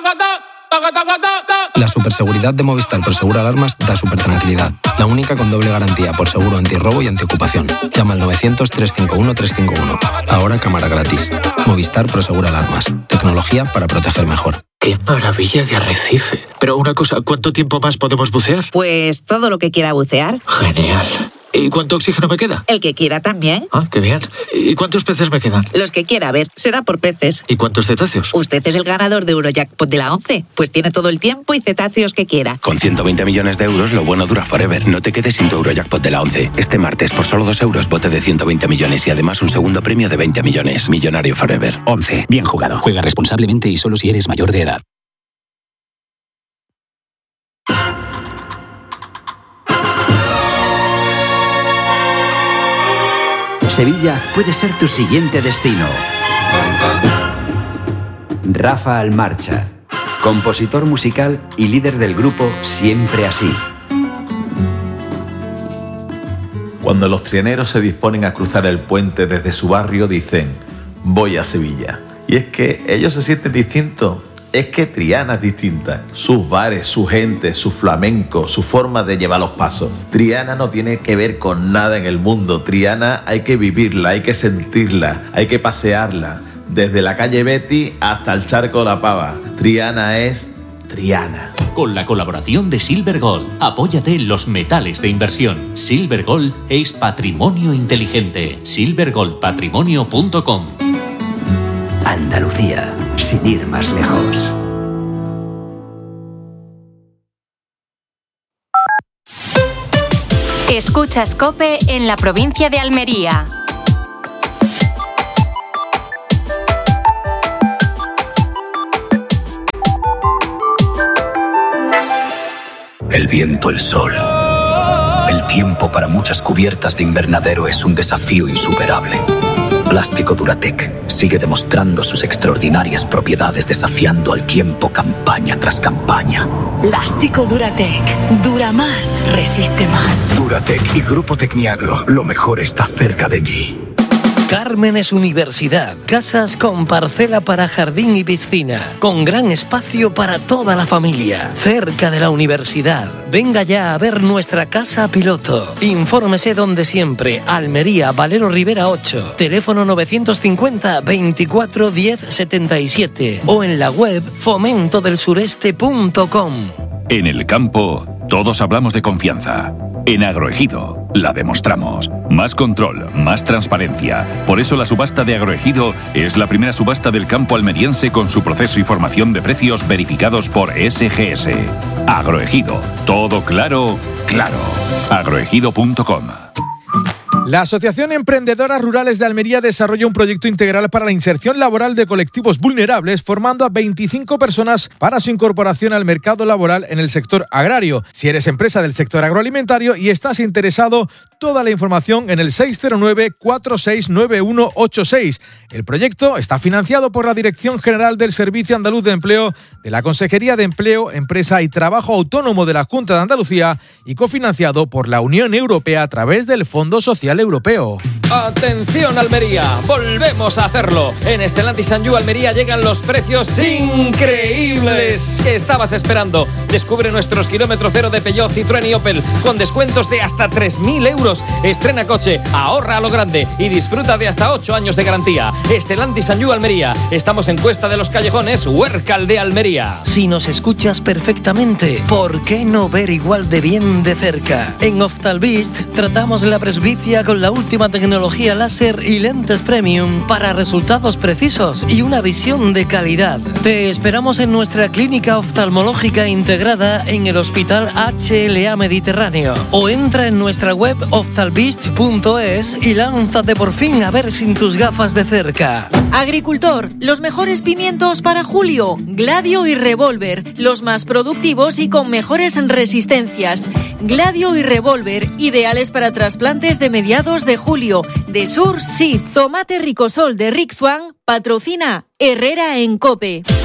La superseguridad de Movistar Prosegura Alarmas da súper tranquilidad. La única con doble garantía por seguro antirrobo y antiocupación. Llama al novecientos, trescientos cincuenta y uno, trescientos cincuenta y uno. Ahora cámara gratis. Movistar Prosegura Alarmas. Tecnología para proteger mejor. ¡Qué maravilla de arrecife! Pero una cosa, ¿cuánto tiempo más podemos bucear? Pues todo lo que quiera bucear. Genial. ¿Y cuánto oxígeno me queda? El que quiera también. Ah, qué bien. ¿Y cuántos peces me quedan? Los que quiera, a ver, será por peces. ¿Y cuántos cetáceos? Usted es el ganador de Eurojackpot de la once. Pues tiene todo el tiempo y cetáceos que quiera. Con ciento veinte millones de euros, lo bueno dura forever. No te quedes sin tu Eurojackpot de la once. Este martes, por solo dos euros, bote de ciento veinte millones y además un segundo premio de veinte millones. Millonario forever. once. Bien jugado. Juega responsablemente y solo si eres mayor de edad. Sevilla puede ser tu siguiente destino. Rafa Almarcha, compositor musical y líder del grupo Siempre Así. Cuando los trianeros se disponen a cruzar el puente desde su barrio, dicen: voy a Sevilla. Y es que ellos se sienten distintos. Es que Triana es distinta. Sus bares, su gente, su flamenco, su forma de llevar los pasos. Triana no tiene que ver con nada en el mundo. Triana hay que vivirla, hay que sentirla, hay que pasearla. Desde la calle Betty hasta el Charco de la Pava. Triana es Triana. Con la colaboración de Silver Gold, apóyate en los metales de inversión. Silver Gold es patrimonio inteligente. silver gold patrimonio punto com. Andalucía, sin ir más lejos. Escuchas COPE en la provincia de Almería. El viento, el sol. El tiempo para muchas cubiertas de invernadero es un desafío insuperable. Plástico Duratec sigue demostrando sus extraordinarias propiedades desafiando al tiempo campaña tras campaña. Plástico Duratec. Dura más, resiste más. Duratec y Grupo Tecniagro. Lo mejor está cerca de ti. Cármenes Universidad. Casas con parcela para jardín y piscina. Con gran espacio para toda la familia. Cerca de la universidad. Venga ya a ver nuestra casa piloto. Infórmese donde siempre. Almería, Valero Rivera ocho. Teléfono novecientos cincuenta, veinticuatro, diez, setenta y siete. O en la web fomento del sureste punto com. En el campo, todos hablamos de confianza. En Agroejido, la demostramos. Más control, más transparencia. Por eso la subasta de Agroejido es la primera subasta del campo almeriense con su proceso y formación de precios verificados por S G S. Agroejido, todo claro, claro. agroejido punto com. La Asociación Emprendedoras Rurales de Almería desarrolla un proyecto integral para la inserción laboral de colectivos vulnerables, formando a veinticinco personas para su incorporación al mercado laboral en el sector agrario. Si eres empresa del sector agroalimentario y estás interesado, toda la información en el seis cero nueve, cuatro seis nueve uno ocho seis. El proyecto está financiado por la Dirección General del Servicio Andaluz de Empleo, de la Consejería de Empleo, Empresa y Trabajo Autónomo de la Junta de Andalucía y cofinanciado por la Unión Europea a través del Fondo Social Europeo. ¡Atención Almería! ¡Volvemos a hacerlo! En Stellantis Sanyu Almería llegan los precios increíbles que estabas esperando. Descubre nuestros kilómetro cero de Peugeot, Citroën y Opel con descuentos de hasta tres mil euros. Estrena coche, ahorra a lo grande y disfruta de hasta ocho años de garantía. Stellantis Sanyu Almería. Estamos en Cuesta de los Callejones, Huércal de Almería. Si nos escuchas perfectamente, ¿por qué no ver igual de bien de cerca? En Oftalbist tratamos la presbicia con la última tecnología láser y lentes premium para resultados precisos y una visión de calidad. Te esperamos en nuestra clínica oftalmológica integrada en el Hospital H L A Mediterráneo o entra en nuestra web oftalbist punto es y lánzate por fin a ver sin tus gafas de cerca. Agricultor, los mejores pimientos para julio, Gladio y Revolver, los más productivos y con mejores resistencias. Gladio y Revolver, ideales para trasplantes de mediados de julio, de Sur Seeds. Tomate Ricosol de Rick Zwan patrocina Herrera en COPE.